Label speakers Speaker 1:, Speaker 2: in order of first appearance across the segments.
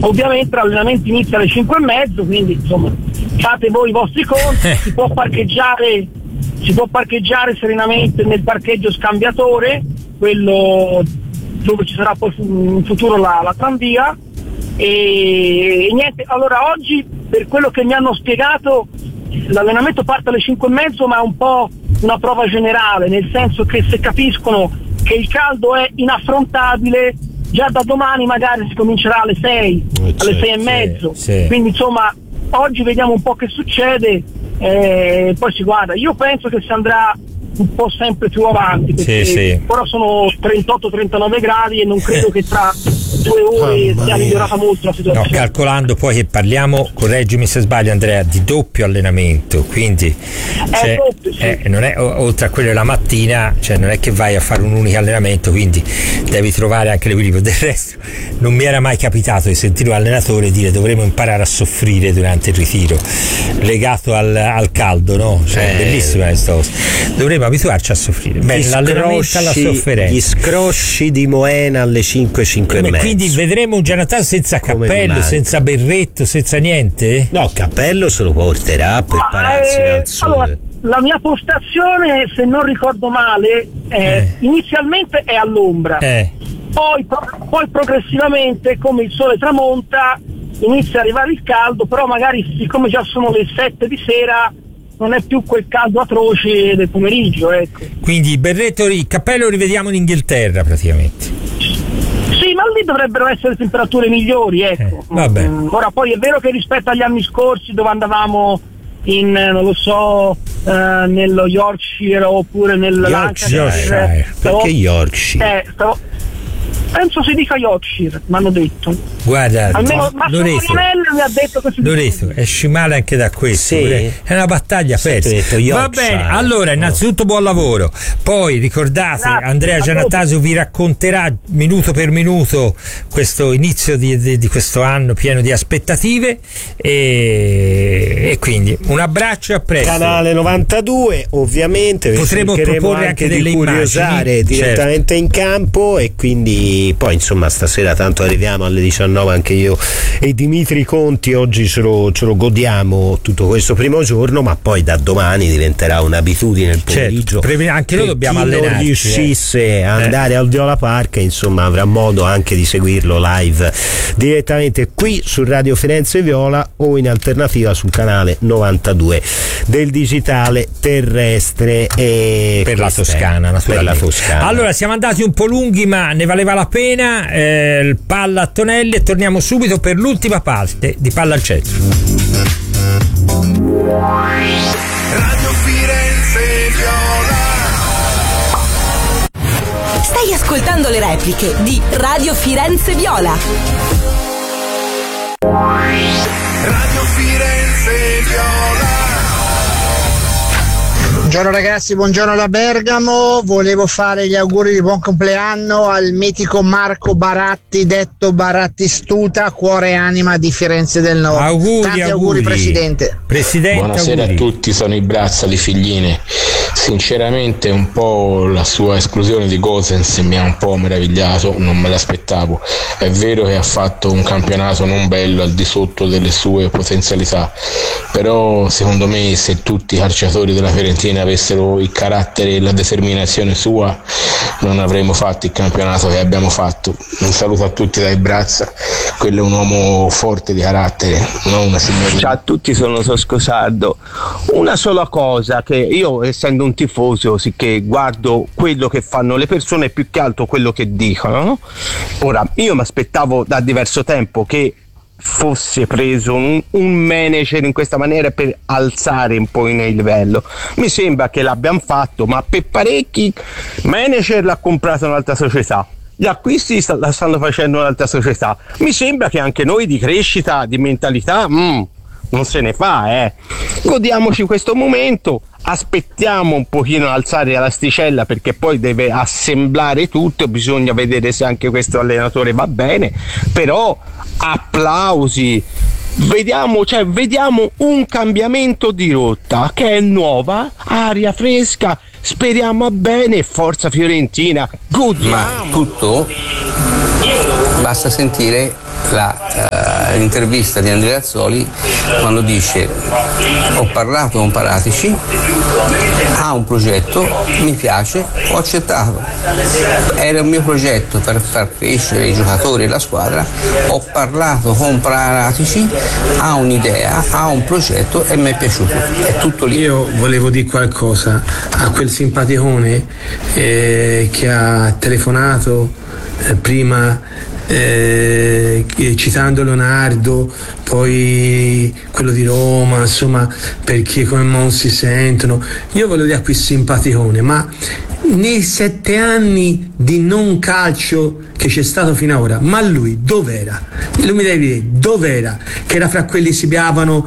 Speaker 1: ovviamente l'allenamento inizia alle 5:30, quindi insomma fate voi i vostri conti. Si può parcheggiare serenamente nel parcheggio scambiatore, quello dove ci sarà poi in futuro la tranvia. E niente, allora oggi, per quello che mi hanno spiegato, l'allenamento parte alle 5:30, ma è un po' una prova generale, nel senso che se capiscono che il caldo è inaffrontabile, già da domani magari si comincerà alle 6, alle 6:30.
Speaker 2: Sì.
Speaker 1: Quindi insomma oggi vediamo un po' che succede, poi si guarda. Io penso che si andrà un po' sempre più avanti, perché ora sono 38-39 gradi e non credo che tra 2 ore sia migliorata molto la situazione.
Speaker 2: No, calcolando poi che parliamo, correggimi se sbaglio Andrea, di doppio allenamento, quindi non è oltre a quello della mattina, cioè non è che vai a fare un unico allenamento, quindi devi trovare anche l'equilibrio. Del resto non mi era mai capitato di sentire un allenatore dire dovremo imparare a soffrire durante il ritiro legato al caldo, no? Cioè bellissima questa cosa, dovremmo abituarci a soffrire. Beh, l'allenamento alla sofferenza,
Speaker 3: gli scrosci di Moena alle 5:30.
Speaker 2: Quindi vedremo un Giannatasio senza cappello, senza berretto, senza niente?
Speaker 3: No, cappello se lo porterà per pararsi al sole.
Speaker 1: Allora, la mia postazione, se non ricordo male, inizialmente è all'ombra, poi progressivamente, come il sole tramonta, inizia ad arrivare il caldo, però magari siccome già sono le 7 di sera non è più quel caldo atroce del pomeriggio, ecco.
Speaker 2: Quindi berretto, il cappello lo rivediamo in Inghilterra praticamente.
Speaker 1: Sì, ma lì dovrebbero essere temperature migliori, ecco.
Speaker 2: Vabbè.
Speaker 1: Ora poi è vero che rispetto agli anni scorsi, dove andavamo in, non lo so, nello Yorkshire oppure nel
Speaker 3: Lancashire. Perché Yorkshire?
Speaker 1: Penso si dica Yorkshire, mi hanno detto.
Speaker 2: Guarda,
Speaker 1: almeno
Speaker 2: Loreto
Speaker 1: mi ha detto che si
Speaker 2: Loreto esci male anche da questo, è una battaglia persa. Va bene, allora innanzitutto buon lavoro, poi ricordate, Andrea Giannatasio vi racconterà minuto per minuto questo inizio di questo anno pieno di aspettative, e quindi un abbraccio e a presto.
Speaker 3: Canale 92 ovviamente,
Speaker 2: potremo proporre anche delle
Speaker 3: curiosare direttamente in campo, e quindi poi insomma stasera tanto arriviamo alle 19 anche io e Dimitri Conti, oggi ce lo godiamo tutto questo primo giorno, ma poi da domani diventerà un'abitudine il pomeriggio.
Speaker 2: Anche noi dobbiamo allenarci.
Speaker 3: Chi non riuscisse a andare al Viola Park, insomma avrà modo anche di seguirlo live direttamente qui su Radio Firenze Viola o in alternativa sul canale 92 del digitale terrestre e
Speaker 2: per la Toscana, naturalmente. Allora siamo andati un po' lunghi, ma ne valeva la pena. Palla a Tonelli e torniamo subito per l'ultima parte di Palla al Centro.
Speaker 4: Radio Firenze Viola.
Speaker 5: Stai ascoltando le repliche di Radio Firenze Viola.
Speaker 4: Radio Firenze Viola.
Speaker 6: Buongiorno ragazzi, buongiorno da Bergamo. Volevo fare gli auguri di buon compleanno al mitico Marco Baratti, detto Barattistuta, cuore e anima di Firenze del Nord. Tanti auguri Presidente.
Speaker 7: Buonasera a tutti, sono i Brazza di Figline. Sinceramente un po' la sua esclusione di Gosens mi ha un po' meravigliato, non me l'aspettavo. È vero che ha fatto un campionato non bello, al di sotto delle sue potenzialità, però secondo me se tutti i calciatori della Fiorentina avessero il carattere e la determinazione sua non avremmo fatto il campionato che abbiamo fatto. Un saluto a tutti dai Brazza, quello è un uomo forte di carattere, non una signorina.
Speaker 8: Ciao a tutti, sono Sosco Sardo. Una sola cosa, che io essendo un tifoso sicché guardo quello che fanno le persone più che altro quello che dicono, no? Ora io mi aspettavo da diverso tempo che fosse preso un manager in questa maniera per alzare un po' il livello. Mi sembra che l'abbiamo fatto, ma per parecchi manager l'ha comprato un'altra società, gli acquisti la stanno facendo un'altra società. Mi sembra che anche noi di crescita, di mentalità non se ne fa, Godiamoci questo momento, aspettiamo un pochino alzare l'asticella, perché poi deve assemblare tutto, bisogna vedere se anche questo allenatore va bene, però applausi, vediamo un cambiamento di rotta che è nuova, aria fresca, speriamo a bene, forza Fiorentina, godiamo.
Speaker 9: Ma tutto basta sentire l'intervista di Andrea Azzoli quando dice: ho parlato con Paratici, ha un progetto, mi piace, ho accettato, era un mio progetto per far crescere i giocatori e la squadra, ho parlato con Paratici, ha un'idea, ha un progetto e mi è piaciuto, è tutto lì.
Speaker 10: Io volevo dire qualcosa a quel simpaticone che ha telefonato prima citando Leonardo, poi quello di Roma, insomma, perché come non si sentono. Io voglio dire a qui simpaticone, ma nei 7 anni di non calcio che c'è stato fino ad ora, ma lui dov'era? Lui mi deve dire dov'era? Che era fra quelli che si beavano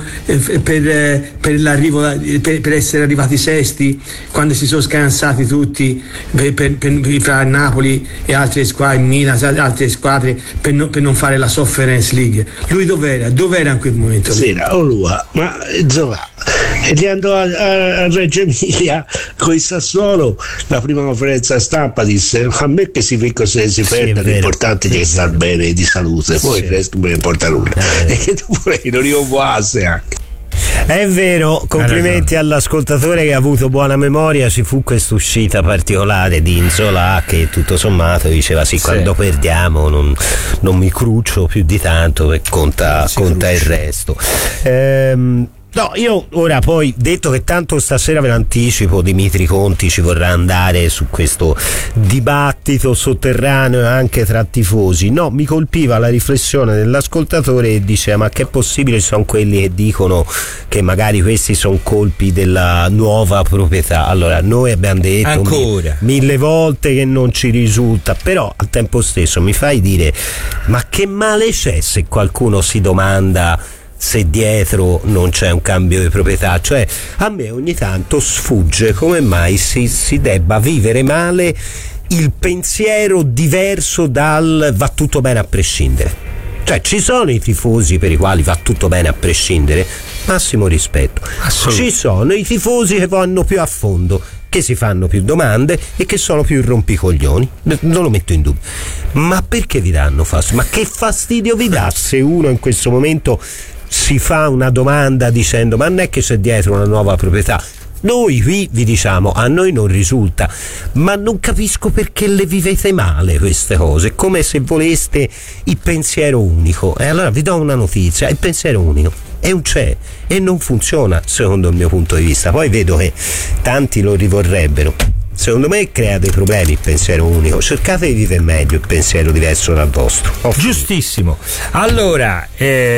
Speaker 10: per l'arrivo, per essere arrivati sesti, quando si sono scansati tutti fra Napoli e altre squadre, Milan, altre squadre, per non fare la Conference League. Lui dov'era? Dov'era in quel momento?
Speaker 11: Sera, ma insomma, e gli andò a Reggio Emilia con il Sassuolo, la prima conferenza stampa disse: a me che si perde, l'importante è che sta bene di salute, poi il resto non mi importa nulla. E che tu non riconguasse anche.
Speaker 3: È vero, complimenti all'ascoltatore che ha avuto buona memoria. Ci fu questa uscita particolare di Inzola che tutto sommato diceva sì, quando perdiamo non mi cruccio più di tanto, perché conta il resto. No, io ora poi, detto che tanto stasera ve l'anticipo, Dimitri Conti ci vorrà andare su questo dibattito sotterraneo anche tra tifosi. No, mi colpiva la riflessione dell'ascoltatore che diceva: ma che è possibile, sono quelli che dicono che magari questi sono colpi della nuova proprietà. Allora, noi abbiamo detto ancora mille volte che non ci risulta, però al tempo stesso mi fai dire: ma che male c'è se qualcuno si domanda se dietro non c'è un cambio di proprietà? Cioè, a me ogni tanto sfugge come mai si debba vivere male il pensiero diverso dal va tutto bene a prescindere. Cioè, ci sono i tifosi per i quali va tutto bene a prescindere, massimo rispetto. Ci sono i tifosi che vanno più a fondo, che si fanno più domande e che sono più rompicoglioni, non lo metto in dubbio. Ma perché vi danno fastidio? Ma che fastidio vi dà se uno in questo momento si fa una domanda dicendo: ma non è che c'è dietro una nuova proprietà? Noi qui vi diciamo: a noi non risulta, ma non capisco perché le vivete male queste cose, come se voleste il pensiero unico. E allora vi do una notizia: il pensiero unico e non c'è e non funziona secondo il mio punto di vista. Poi vedo che tanti lo rivorrebbero. Secondo me crea dei problemi il pensiero unico. Cercate di vivere meglio il pensiero diverso dal vostro.
Speaker 2: Giustissimo. Allora,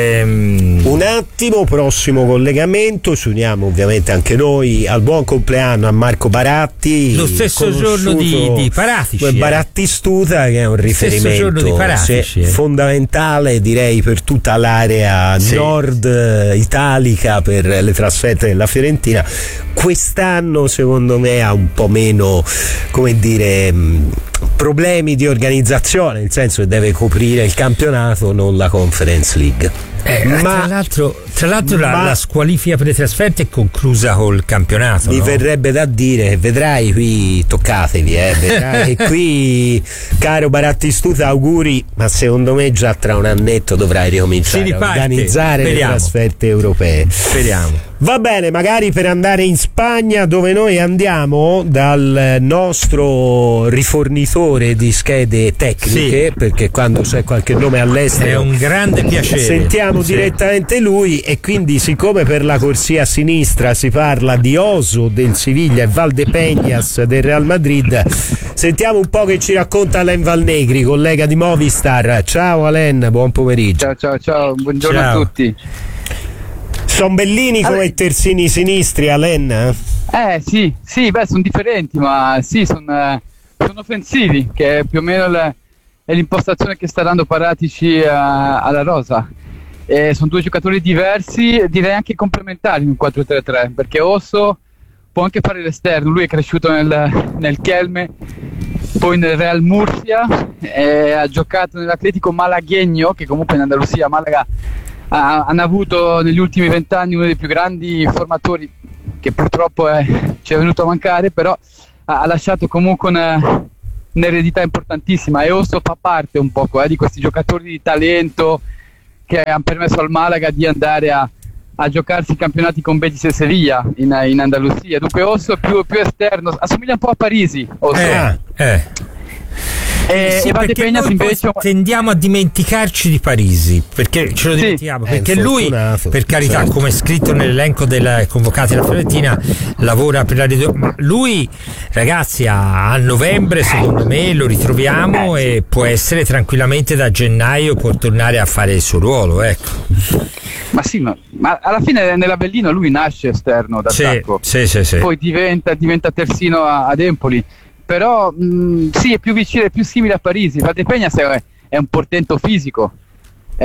Speaker 3: un attimo, prossimo collegamento, ci uniamo ovviamente anche noi al buon compleanno a Marco Baratti,
Speaker 2: lo stesso giorno di Paratici,
Speaker 3: Barattistuta, che è un riferimento
Speaker 2: di Paratici,
Speaker 3: fondamentale, direi, per tutta l'area nord italica, per le trasferte della Fiorentina. Quest'anno secondo me ha un po' meno, come dire, problemi di organizzazione, nel senso che deve coprire il campionato, non la Conference League.
Speaker 2: Tra l'altro la squalifica per le trasferte è conclusa col campionato.
Speaker 3: Mi verrebbe da dire che vedrai qui, toccatevi, vedrai che qui, caro Barattistuta, auguri, ma secondo me già tra un annetto dovrai ricominciare a organizzare le trasferte europee.
Speaker 2: Speriamo.
Speaker 3: Va bene, magari per andare in Spagna, dove noi andiamo dal nostro rifornitore di schede tecniche, perché quando c'è qualche nome all'estero
Speaker 2: è un grande piacere.
Speaker 3: Sentiamo direttamente lui, e quindi, siccome per la corsia a sinistra si parla di Oso del Siviglia e Valdepeñas del Real Madrid, sentiamo un po' che ci racconta Alain Valnegri, collega di Movistar. Ciao Alain, buon pomeriggio.
Speaker 12: Ciao, buongiorno a tutti.
Speaker 3: Sono bellini come i terzini sinistri, Alain?
Speaker 12: Sì, sono differenti, ma sì, sono offensivi, che è più o meno è l'impostazione che sta dando Paratici alla rosa. Sono due giocatori diversi, direi anche complementari in un 4-3-3, perché Osso può anche fare l'esterno, lui è cresciuto nel Kelme, poi nel Real Murcia, ha giocato nell'Atletico Malagueño, che comunque in Andalusia, Malaga, hanno avuto negli ultimi 20 anni uno dei più grandi formatori, che purtroppo ci è venuto a mancare, però ha lasciato comunque un'eredità importantissima, e Osso fa parte un po' di questi giocatori di talento che hanno permesso al Malaga di andare a giocarsi i campionati con Betis e Sevilla in Andalusia. Dunque Osso è più esterno, assomiglia un po' a Parisi Osso.
Speaker 2: Sì, Valdepeñas invece tendiamo a dimenticarci di Parisi, perché ce lo dimentichiamo, perché lui, per carità, come è scritto nell'elenco dei convocati della Fiorentina, lavora per la ma lui, ragazzi, a novembre secondo me lo ritroviamo e può essere tranquillamente da gennaio può tornare a fare il suo ruolo, ecco.
Speaker 12: Ma sì, ma alla fine nell'Avellino lui nasce esterno d'attacco, poi diventa terzino ad Empoli. Però sì, è più vicino, è più simile a Parisi. Valdepeñas è un portento fisico, è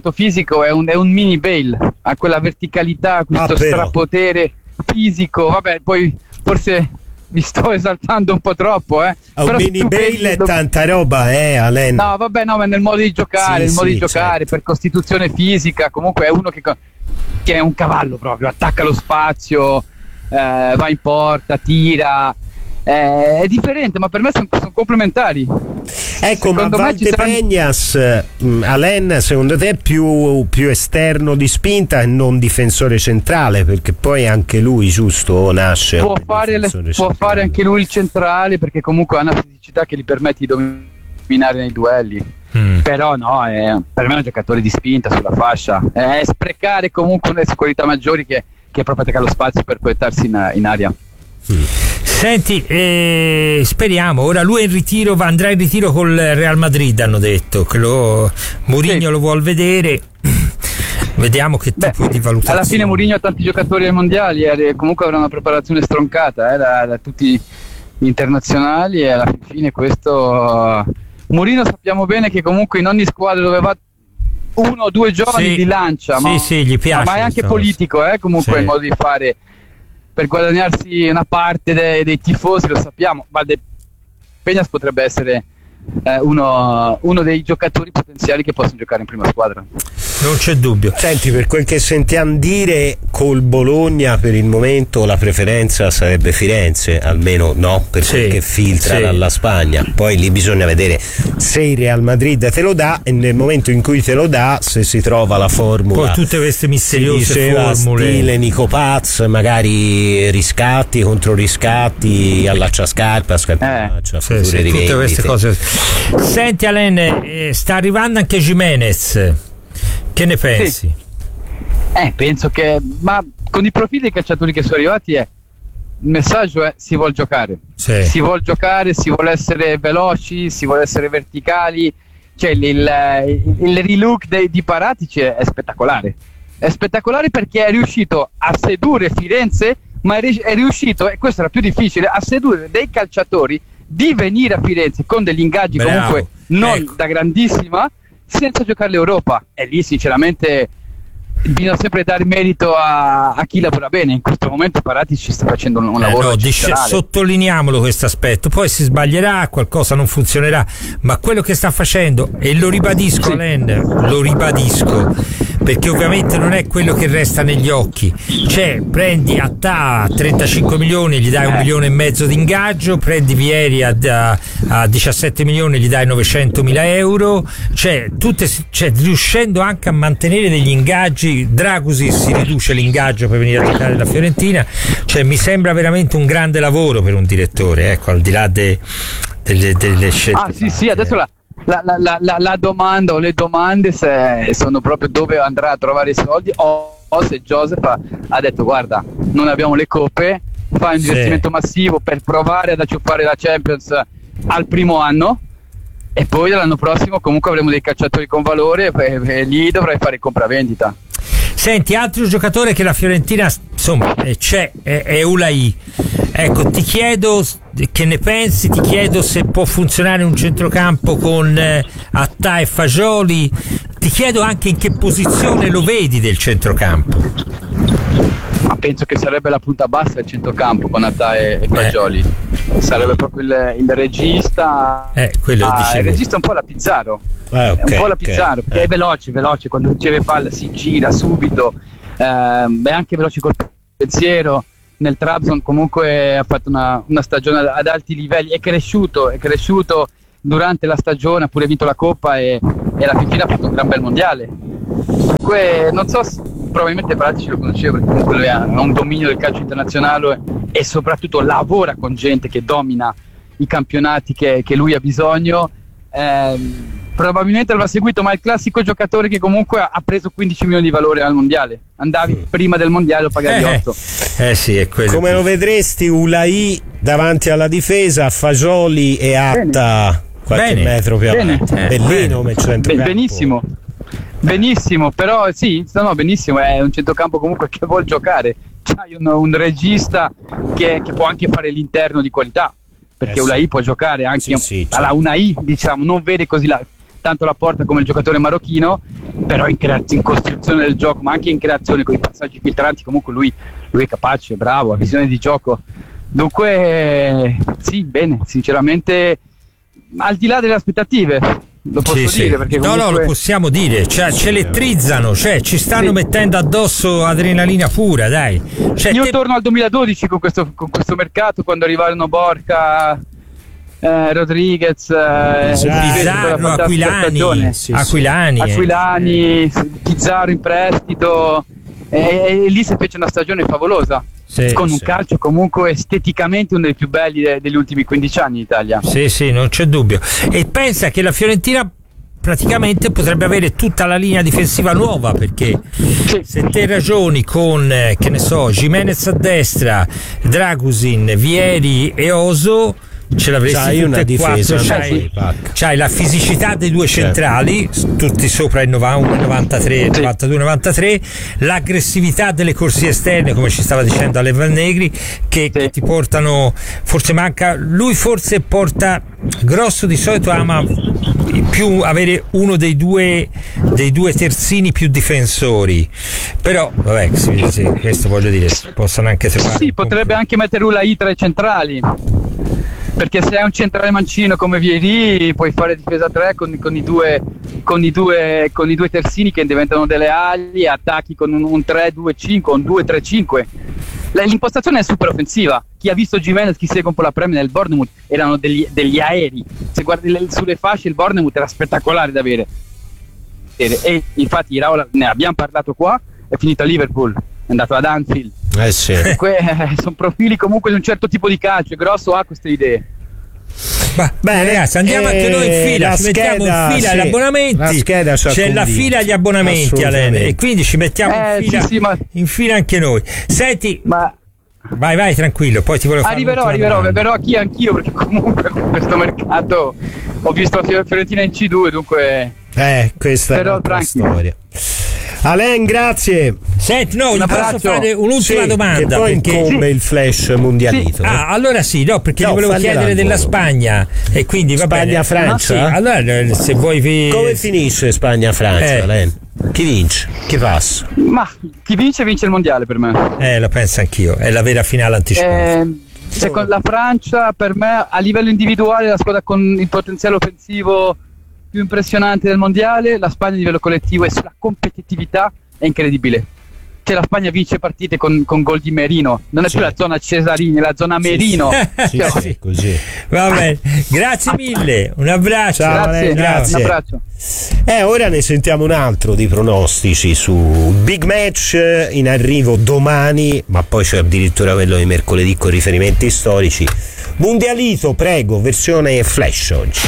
Speaker 12: un mini Bale, ha quella verticalità, questo strapotere fisico. Vabbè, poi forse mi sto esaltando un po' troppo,
Speaker 3: Un mini Bale è tanta roba, Alen.
Speaker 12: No, vabbè, no, ma nel modo di giocare, certo. Per costituzione fisica, comunque è uno che è un cavallo proprio, attacca lo spazio, va in porta, tira. È differente, ma per me sono complementari.
Speaker 3: Ecco, ma Valdepeñas, Alen, secondo te è più esterno di spinta e non difensore centrale? Perché poi anche lui, giusto, nasce.
Speaker 12: Può fare anche lui il centrale, perché comunque ha una fisicità che gli permette di dominare nei duelli. Però no, per me è un giocatore di spinta sulla fascia. È sprecare comunque una delle qualità maggiori che è proprio attaccare lo spazio per proiettarsi in aria.
Speaker 2: Senti, speriamo. Ora lui è in ritiro, andrà in ritiro col Real Madrid, hanno detto che Mourinho lo vuol vedere. Vediamo che tipo di valutazione.
Speaker 12: Alla fine Mourinho ha tanti giocatori ai mondiali, comunque avrà una preparazione stroncata da tutti gli internazionali, e alla fine questo Mourinho sappiamo bene che comunque in ogni squadra dove va 1 o 2 giovani li lancia,
Speaker 2: gli piace,
Speaker 12: ma è anche politico, comunque il modo di fare per guadagnarsi una parte dei tifosi, lo sappiamo. Valdepeñas potrebbe essere uno dei giocatori potenziali che possono giocare in prima squadra.
Speaker 2: Non c'è dubbio.
Speaker 3: Senti, per quel che sentiamo dire, col Bologna per il momento la preferenza sarebbe Firenze, almeno per quel che filtra dalla Spagna. Poi lì bisogna vedere se il Real Madrid te lo dà, e nel momento in cui te lo dà, se si trova la formula.
Speaker 2: Poi tutte queste misteriose formule,
Speaker 3: stile Nico Paz, magari riscatti contro riscatti, allacciascarpa,
Speaker 2: tutte queste cose. Senti Alen, sta arrivando anche Giménez, che ne pensi?
Speaker 12: Penso che, ma con i profili dei calciatori che sono arrivati, il messaggio è: si vuol giocare, si vuol giocare, si vuole essere veloci, si vuole essere verticali. Cioè il relook di Paratici è spettacolare, perché è riuscito a sedurre Firenze, ma è riuscito, e questo era più difficile, a sedurre dei calciatori di venire a Firenze con degli ingaggi comunque non da grandissima, senza giocare l'Europa. E lì sinceramente bisogna sempre dare merito a chi lavora bene. In questo momento Paratici sta facendo un lavoro eccezionale.
Speaker 2: Sottolineiamolo questo aspetto, poi si sbaglierà, qualcosa non funzionerà, ma quello che sta facendo, e lo ribadisco Alen, lo ribadisco, perché ovviamente non è quello che resta negli occhi. Prendi a 35 milioni, gli dai 1,5 milioni di ingaggio, prendi Vieri a 17 milioni, gli dai 900.000 euro, riuscendo anche a mantenere degli ingaggi. Dragusi si riduce l'ingaggio per venire a giocare la Fiorentina, mi sembra veramente un grande lavoro per un direttore, ecco, al di là delle scelte.
Speaker 12: Sì, adesso la domanda o le domande sono proprio dove andrà a trovare i soldi, o se Joseph ha detto: guarda, non abbiamo le coppe, fai un investimento massivo per provare ad acciuffare la Champions al primo anno, e poi l'anno prossimo comunque avremo dei calciatori con valore, e lì dovrai fare compravendita.
Speaker 2: Senti, altro giocatore che la Fiorentina è Ulai. Ecco, ti chiedo che ne pensi, ti chiedo se può funzionare un centrocampo con Attà e Fagioli, ti chiedo anche in che posizione lo vedi del centrocampo.
Speaker 12: Ma penso che sarebbe la punta bassa del centrocampo con Attà e Fagioli. Sarebbe proprio il regista.
Speaker 2: Il
Speaker 12: regista un po' la Pizzaro. Un po' la Pizzaro, perché è veloce, quando riceve palla si gira subito, è anche veloce col pensiero. Nel Trabzon comunque ha fatto una stagione ad alti livelli, è cresciuto durante la stagione, ha pure vinto la Coppa e alla fine ha fatto un gran bel mondiale. Dunque, non so, probabilmente Paratici lo conoscevo perché comunque lui ha un dominio del calcio internazionale e soprattutto lavora con gente che domina i campionati che lui ha bisogno. Probabilmente l'ha seguito, ma è il classico giocatore che comunque ha preso 15 milioni di valore al mondiale. Andavi prima del mondiale, lo pagavi 8.
Speaker 2: Sì, è quello.
Speaker 3: Come lo vedresti Ulai davanti alla difesa, Fagioli e Atta qualche metro più avanti? Bellino come centrocampo.
Speaker 12: Benissimo, però sì, no, benissimo, è un centrocampo comunque che vuol giocare. C'hai un regista che può anche fare l'interno di qualità, perché Ulai può giocare anche alla Unai, diciamo, non vede così tanto la porta come il giocatore marocchino, però in costruzione del gioco, ma anche in creazione con i passaggi filtranti, comunque lui è capace, bravo, ha visione di gioco. Dunque sì, bene, sinceramente, al di là delle aspettative, lo posso dire, perché comunque...
Speaker 2: No, lo possiamo dire, cioè ci elettrizzano, cioè ci stanno mettendo addosso adrenalina pura, dai. Cioè,
Speaker 12: io torno al 2012 con questo mercato, quando arrivarono Borca, Rodriguez,
Speaker 2: Pizarro, Aquilani,
Speaker 12: Pizarro in prestito, e lì si fece una stagione favolosa. Con un calcio comunque esteticamente uno dei più belli degli ultimi 15 anni in Italia.
Speaker 2: Sì, non c'è dubbio. E pensa che la Fiorentina praticamente potrebbe avere tutta la linea difensiva nuova, perché se te ragioni con che ne so, Gimenez a destra, Dragusin, Vieri e Oso, ce l'avresti
Speaker 3: una difesa,
Speaker 2: c'hai la fisicità dei due centrali, tutti sopra il 92-93, l'aggressività delle corsie esterne, come ci stava dicendo Alevan Negri, che ti portano, forse manca, lui forse porta, Grosso di solito ama più avere uno dei due terzini più difensori, però vabbè, questo voglio dire, possono anche trovare
Speaker 12: potrebbe anche mettere Ulai tra i centrali, perché se hai un centrale mancino come Vieri puoi fare difesa 3 con i due terzini che diventano delle ali, attacchi con un 3-2-5, un 2-3-5. L'impostazione è super offensiva. Chi ha visto Gimenez, chi segue un po' la Premier nel Bournemouth, erano degli aerei. Se guardi sulle fasce, il Bournemouth era spettacolare da vedere, e infatti Iraola, ne abbiamo parlato qua, è finito a Liverpool, è andato ad Anfield. Sono profili comunque di un certo tipo di calcio. Grosso ha queste idee.
Speaker 2: Bene ragazzi, andiamo anche noi in fila, ci mettiamo in fila agli abbonamenti, c'è la fila agli abbonamenti, Alain, e quindi ci mettiamo in fila anche noi. Senti, vai tranquillo, poi ti volevo fare
Speaker 12: arriverò anch'io, perché comunque con questo mercato ho visto la Fiorentina in C2, dunque
Speaker 3: questa è la storia. Alain, grazie.
Speaker 2: Senti, gli posso fare un'ultima domanda,
Speaker 3: che poi incombe il flash mondialito.
Speaker 2: Allora perché ti volevo chiedere della Spagna, e quindi va bene.
Speaker 3: Spagna-Francia?
Speaker 2: Allora, se vuoi
Speaker 3: come finisce Spagna-Francia, Alain? Chi vince? Chi passa?
Speaker 12: Ma chi vince il mondiale per me.
Speaker 2: Lo penso anch'io, è la vera finale anticipata.
Speaker 12: Con la Francia, per me, a livello individuale, la squadra con il potenziale offensivo più impressionante del mondiale. La Spagna a livello collettivo e sulla competitività è incredibile. Cioè la Spagna vince partite con gol di Merino, non è più la zona Cesarini, è la zona Merino.
Speaker 3: Così.
Speaker 2: Va bene, grazie mille, un abbraccio.
Speaker 3: Grazie.
Speaker 12: Un abbraccio.
Speaker 3: Ora ne sentiamo un altro di pronostici su big match in arrivo domani, ma poi c'è addirittura quello di mercoledì con riferimenti storici. Mondialito, prego, versione flash oggi.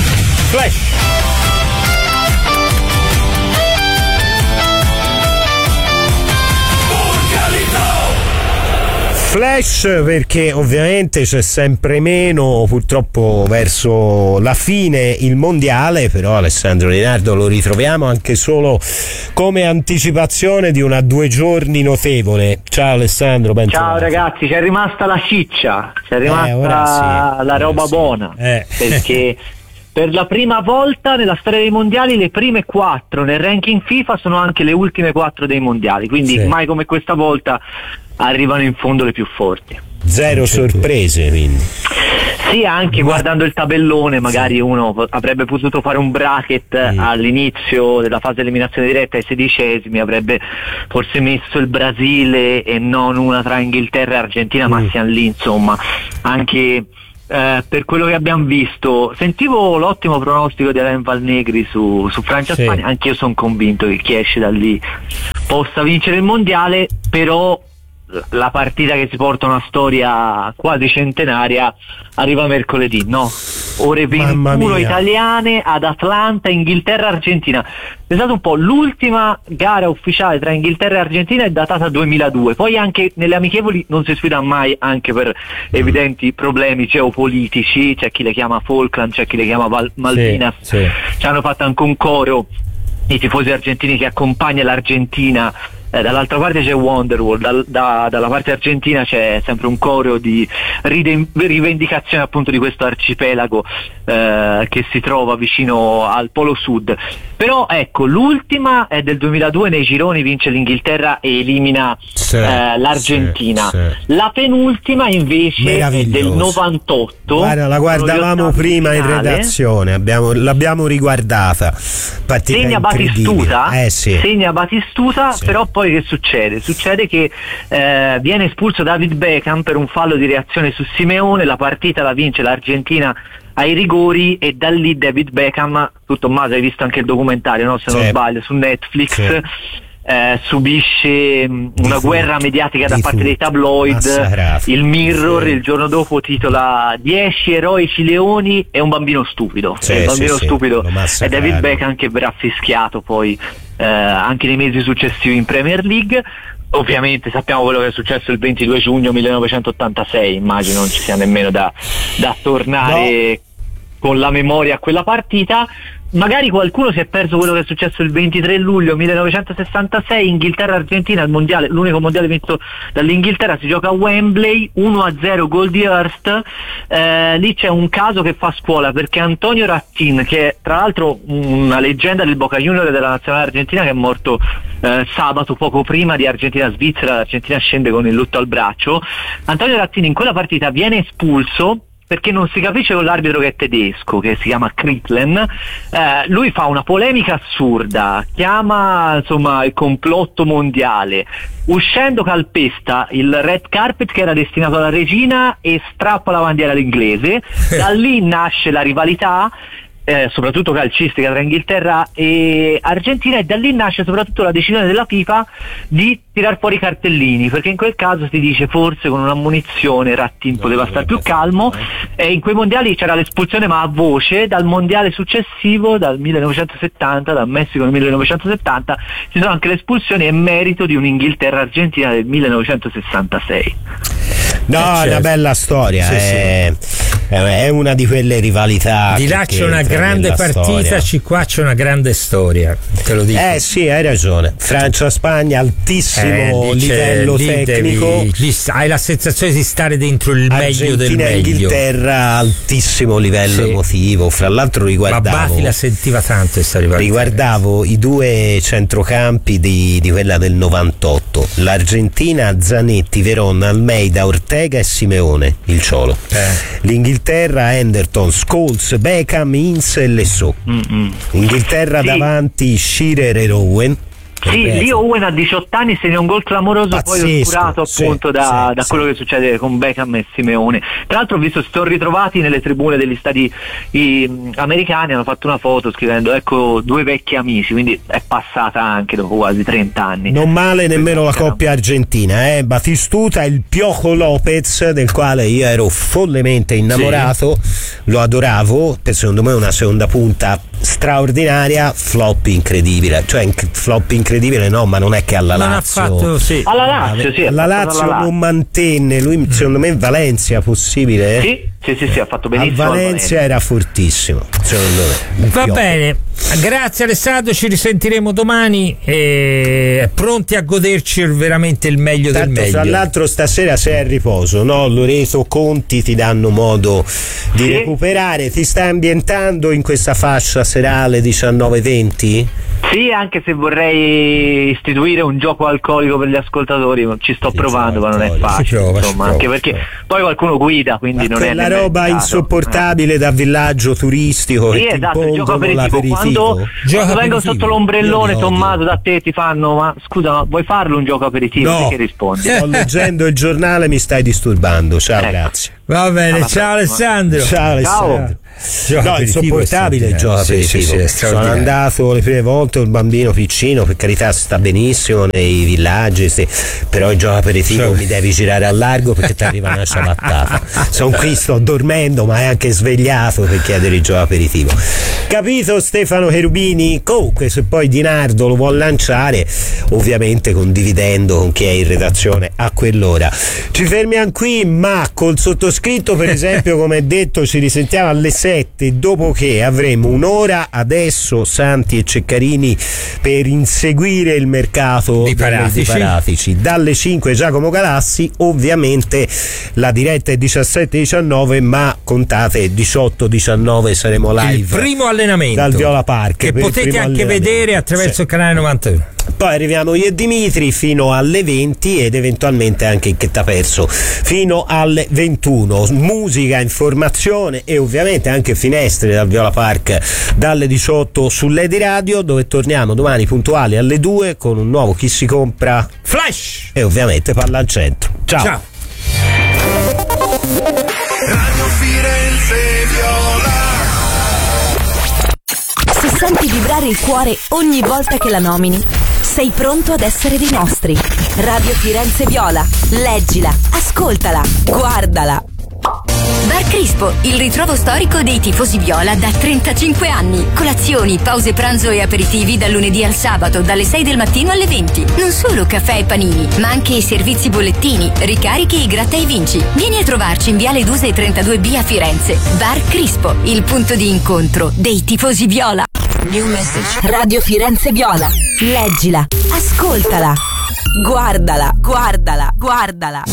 Speaker 3: Flash perché ovviamente c'è sempre meno, purtroppo, verso la fine il mondiale, però Alessandro Linardo lo ritroviamo anche solo come anticipazione di una 2 giorni notevole. Ciao Alessandro, ben
Speaker 13: ciao ragazzi, c'è rimasta la ciccia, c'è rimasta la roba buona, perché per la prima volta nella storia dei mondiali le prime 4 nel ranking FIFA sono anche le ultime 4 dei mondiali, quindi mai come questa volta arrivano in fondo le più forti.
Speaker 3: Zero sorprese, quindi.
Speaker 13: Sì, anche guardando il tabellone magari uno avrebbe potuto fare un bracket all'inizio della fase eliminazione diretta ai 16esimi, avrebbe forse messo il Brasile e non una tra Inghilterra e Argentina, ma siamo lì insomma anche per quello che abbiamo visto, sentivo l'ottimo pronostico di Alain Valnegri su Francia-Spagna, anche io sono convinto che chi esce da lì possa vincere il mondiale, però la partita che si porta una storia quasi centenaria arriva mercoledì, no? Ore 21 italiane ad Atlanta, Inghilterra-Argentina. Pensate un po', l'ultima gara ufficiale tra Inghilterra e Argentina è datata 2002, poi anche nelle amichevoli non si sfida mai, anche per evidenti problemi geopolitici, c'è chi le chiama Falkland, c'è chi le chiama Malvinas, ci hanno fatto anche un coro i tifosi argentini che accompagna l'Argentina. Dall'altra parte c'è Wonderwall, dalla parte argentina c'è sempre un coro di rivendicazione appunto di questo arcipelago che si trova vicino al Polo Sud. Però ecco, l'ultima è del 2002, nei gironi vince l'Inghilterra e elimina l'Argentina. La penultima invece è del 98.
Speaker 3: Guarda, la guardavamo prima in redazione, l'abbiamo riguardata.
Speaker 13: Segna Batistuta, però poi che succede? Succede che viene espulso David Beckham per un fallo di reazione su Simeone, la partita la vince l'Argentina ai rigori e da lì David Beckham, tu Tommaso hai visto anche il documentario, no? Se non sbaglio, su Netflix, subisce una guerra mediatica da parte dei tabloid. Il Mirror il giorno dopo titola 10 eroici leoni e un bambino stupido. Il bambino stupido è David Beckham, che verrà fischiato poi anche nei mesi successivi in Premier League. Ovviamente sappiamo quello che è successo il 22 giugno 1986, immagino non ci sia nemmeno da tornare con la memoria a quella partita. Magari qualcuno si è perso quello che è successo il 23 luglio 1966, Inghilterra-Argentina, il mondiale, l'unico mondiale vinto dall'Inghilterra, si gioca a Wembley, 1-0 gol di Hurst. Lì c'è un caso che fa scuola, perché Antonio Rattin, che è tra l'altro una leggenda del Boca Juniors della nazionale argentina, che è morto sabato poco prima di Argentina-Svizzera, l'Argentina scende con il lutto al braccio, Antonio Rattin in quella partita viene espulso perché non si capisce con l'arbitro, che è tedesco, che si chiama Kritlen. Lui fa una polemica assurda, chiama insomma il complotto mondiale, uscendo calpesta il red carpet che era destinato alla regina e strappa la bandiera all'inglese. Da lì nasce la rivalità, soprattutto calcistica, tra Inghilterra e Argentina, e da lì nasce soprattutto la decisione della FIFA di tirar fuori i cartellini, perché in quel caso si dice forse con un'ammonizione Rattin poteva stare più calmo, e in quei mondiali c'era l'espulsione ma a voce. Dal mondiale successivo, dal 1970, dal Messico nel 1970, ci sono anche le espulsioni, è merito di un'Inghilterra-Argentina del 1966.
Speaker 3: No, è una bella storia, è una di quelle rivalità.
Speaker 2: Di là c'è una grande partita, qua c'è una grande storia, te lo dico.
Speaker 3: Sì, hai ragione. Francia-Spagna, altissimo livello tecnico.
Speaker 2: Hai la sensazione di stare dentro il meglio del meglio.
Speaker 3: Inghilterra, altissimo livello emotivo. Fra l'altro
Speaker 2: Ma Bafi la sentiva tanto questa rivalità.
Speaker 3: Riguardavo i due centrocampi di quella del 98. L'Argentina, Zanetti, Verón, Almeida, Ortega e Simeone, il Ciolo. L'Inghilterra, Henderson, Scholes, Beckham, Ince e Lessò. Inghilterra davanti, Shearer e Owen.
Speaker 13: Lì Owen a 18 anni segna un gol clamoroso, poi oscurato appunto da quello che succede con Beckham e Simeone. Tra l'altro ho visto, si sono ritrovati nelle tribune degli stadi americani, hanno fatto una foto scrivendo ecco due vecchi amici, quindi è passata anche dopo quasi 30 anni.
Speaker 3: Non male nemmeno la coppia argentina, Batistuta e il Piojo Lopez, del quale io ero follemente innamorato, lo adoravo, secondo me una seconda punta straordinaria, flop incredibile, no, ma non è che alla Lazio alla Lazio non mantenne, lui secondo me in Valencia possibile?
Speaker 13: Sì, ha fatto benissimo.
Speaker 3: A Valencia era fortissimo, secondo me.
Speaker 2: Va bene, grazie Alessandro, ci risentiremo domani, pronti a goderci veramente il meglio del meglio.
Speaker 3: Tra l'altro stasera sei a riposo, no? Loreto, Conti ti danno modo di recuperare, ti stai ambientando in questa fascia serale 19-20?
Speaker 13: Sì, anche se vorrei istituire un gioco alcolico per gli ascoltatori, ci sto provando, ma non è facile, insomma, anche perché poi qualcuno guida, quindi non è
Speaker 3: la roba insopportabile da villaggio turistico.
Speaker 13: Sì, esatto, il gioco aperitivo. Quando vengo sotto l'ombrellone, Tommaso, da te ti fanno: ma scusa, ma vuoi farlo un gioco aperitivo?
Speaker 3: No.
Speaker 13: Che rispondi?
Speaker 3: Sto leggendo il giornale, mi stai disturbando. Ciao, grazie.
Speaker 2: Va bene, ciao Alessandro.
Speaker 3: Ciao Alessandro. No, è insopportabile il gioco aperitivo. Sono andato le prime volte un bambino piccino, per carità sta benissimo nei villaggi, però il gioco aperitivo mi devi girare a largo perché ti arriva una ciabattata. Sono qui, sto dormendo, ma è anche svegliato per chiedere il gioco aperitivo. Capito Stefano Cherubini? Comunque se poi Di Nardo lo vuol lanciare, ovviamente condividendo con chi è in redazione a quell'ora. Ci fermiamo qui, ma col sottoscritto per esempio, come detto, ci risentiamo alle 7, dopo che avremo un'ora adesso Santi e Ceccarini per inseguire il mercato
Speaker 2: di Paratici.
Speaker 3: Dalle 5 Giacomo Galassi, ovviamente la diretta è 17-19, ma contate 18-19 saremo live.
Speaker 2: Il primo allenamento
Speaker 3: dal Viola Park
Speaker 2: che potete anche vedere attraverso il canale 91.
Speaker 3: Poi arriviamo io e Dimitri fino alle 20 ed eventualmente anche in Che t'ha perso fino alle 21. Musica, informazione e ovviamente anche finestre dal Viola Park dalle 18 su Lady Radio, dove torniamo domani puntuali alle 2 con un nuovo Chi si compra
Speaker 2: Flash
Speaker 3: e ovviamente Palla al centro. Ciao.
Speaker 4: Radio Firenze Viola.
Speaker 5: Se senti vibrare il cuore ogni volta che la nomini, sei pronto ad essere dei nostri. Radio Firenze Viola. Leggila, ascoltala, guardala.
Speaker 14: Bar Crispo, il ritrovo storico dei tifosi viola da 35 anni. Colazioni, pause pranzo e aperitivi dal lunedì al sabato, dalle 6 del mattino alle 20. Non solo caffè e panini, ma anche i servizi bollettini, ricarichi e gratta e vinci. Vieni a trovarci in Viale Duse 32B a Firenze. Bar Crispo, il punto di incontro dei tifosi viola.
Speaker 5: New message. Radio Firenze Viola. Leggila, ascoltala, guardala, guardala, guardala.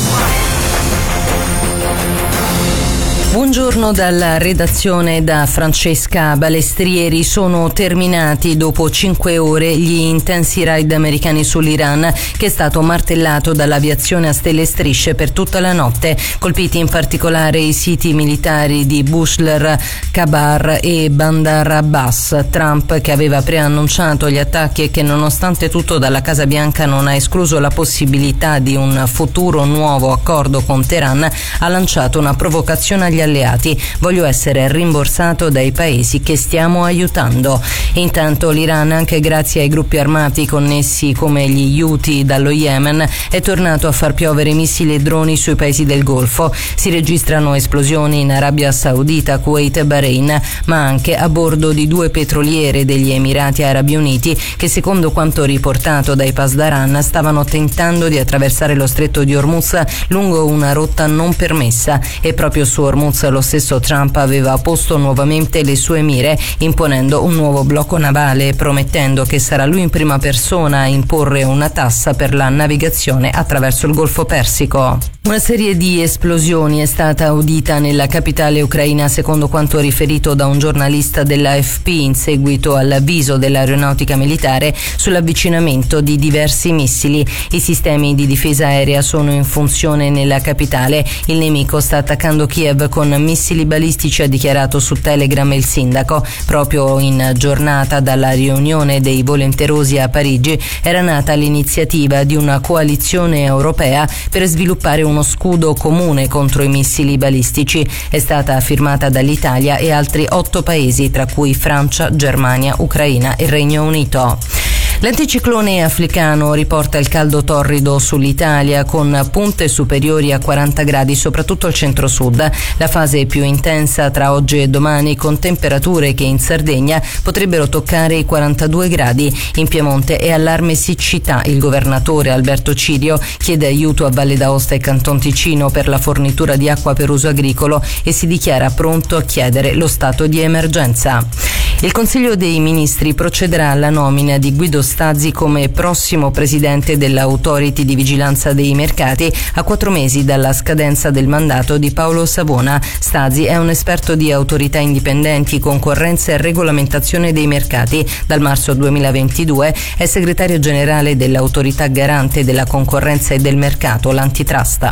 Speaker 15: Buongiorno dalla redazione da Francesca Balestrieri. Sono terminati dopo 5 ore gli intensi raid americani sull'Iran, che è stato martellato dall'aviazione a stelle e strisce per tutta la notte, colpiti in particolare i siti militari di Bushehr, Khabar e Bandar Abbas. Trump, che aveva preannunciato gli attacchi e che nonostante tutto dalla Casa Bianca non ha escluso la possibilità di un futuro nuovo accordo con Teheran, ha lanciato una provocazione agli alleati: voglio essere rimborsato dai paesi che stiamo aiutando. Intanto l'Iran, anche grazie ai gruppi armati connessi come gli Houthi dallo Yemen, è tornato a far piovere missili e droni sui paesi del Golfo. Si registrano esplosioni in Arabia Saudita, Kuwait e Bahrain, ma anche a bordo di 2 petroliere degli Emirati Arabi Uniti che, secondo quanto riportato dai Pasdaran, stavano tentando di attraversare lo stretto di Hormuz lungo una rotta non permessa, e proprio su Hormuz lo stesso Trump aveva posto nuovamente le sue mire, imponendo un nuovo blocco navale, promettendo che sarà lui in prima persona a imporre una tassa per la navigazione attraverso il Golfo Persico. Una serie di esplosioni è stata udita nella capitale ucraina, secondo quanto riferito da un giornalista dell'AFP, in seguito all'avviso dell'aeronautica militare sull'avvicinamento di diversi missili. I sistemi di difesa aerea sono in funzione nella capitale. Il nemico sta attaccando Kiev con missili balistici, ha dichiarato su Telegram il sindaco. Proprio in giornata dalla riunione dei volenterosi a Parigi era nata l'iniziativa di una coalizione europea per sviluppare uno scudo comune contro i missili balistici. È stata firmata dall'Italia e altri 8 paesi, tra cui Francia, Germania, Ucraina e Regno Unito. L'anticiclone africano riporta il caldo torrido sull'Italia, con punte superiori a 40 gradi soprattutto al centro-sud. La fase più intensa tra oggi e domani, con temperature che in Sardegna potrebbero toccare i 42 gradi. In Piemonte è allarme siccità. Il governatore Alberto Cirio chiede aiuto a Valle d'Aosta e Canton Ticino per la fornitura di acqua per uso agricolo e si dichiara pronto a chiedere lo stato di emergenza. Il Consiglio dei Ministri procederà alla nomina di Guido Stazzi come prossimo presidente dell'Authority di Vigilanza dei Mercati, a 4 mesi dalla scadenza del mandato di Paolo Savona. Stazzi è un esperto di autorità indipendenti, concorrenza e regolamentazione dei mercati. Dal marzo 2022 è segretario generale dell'Autorità Garante della Concorrenza e del Mercato, l'Antitrust.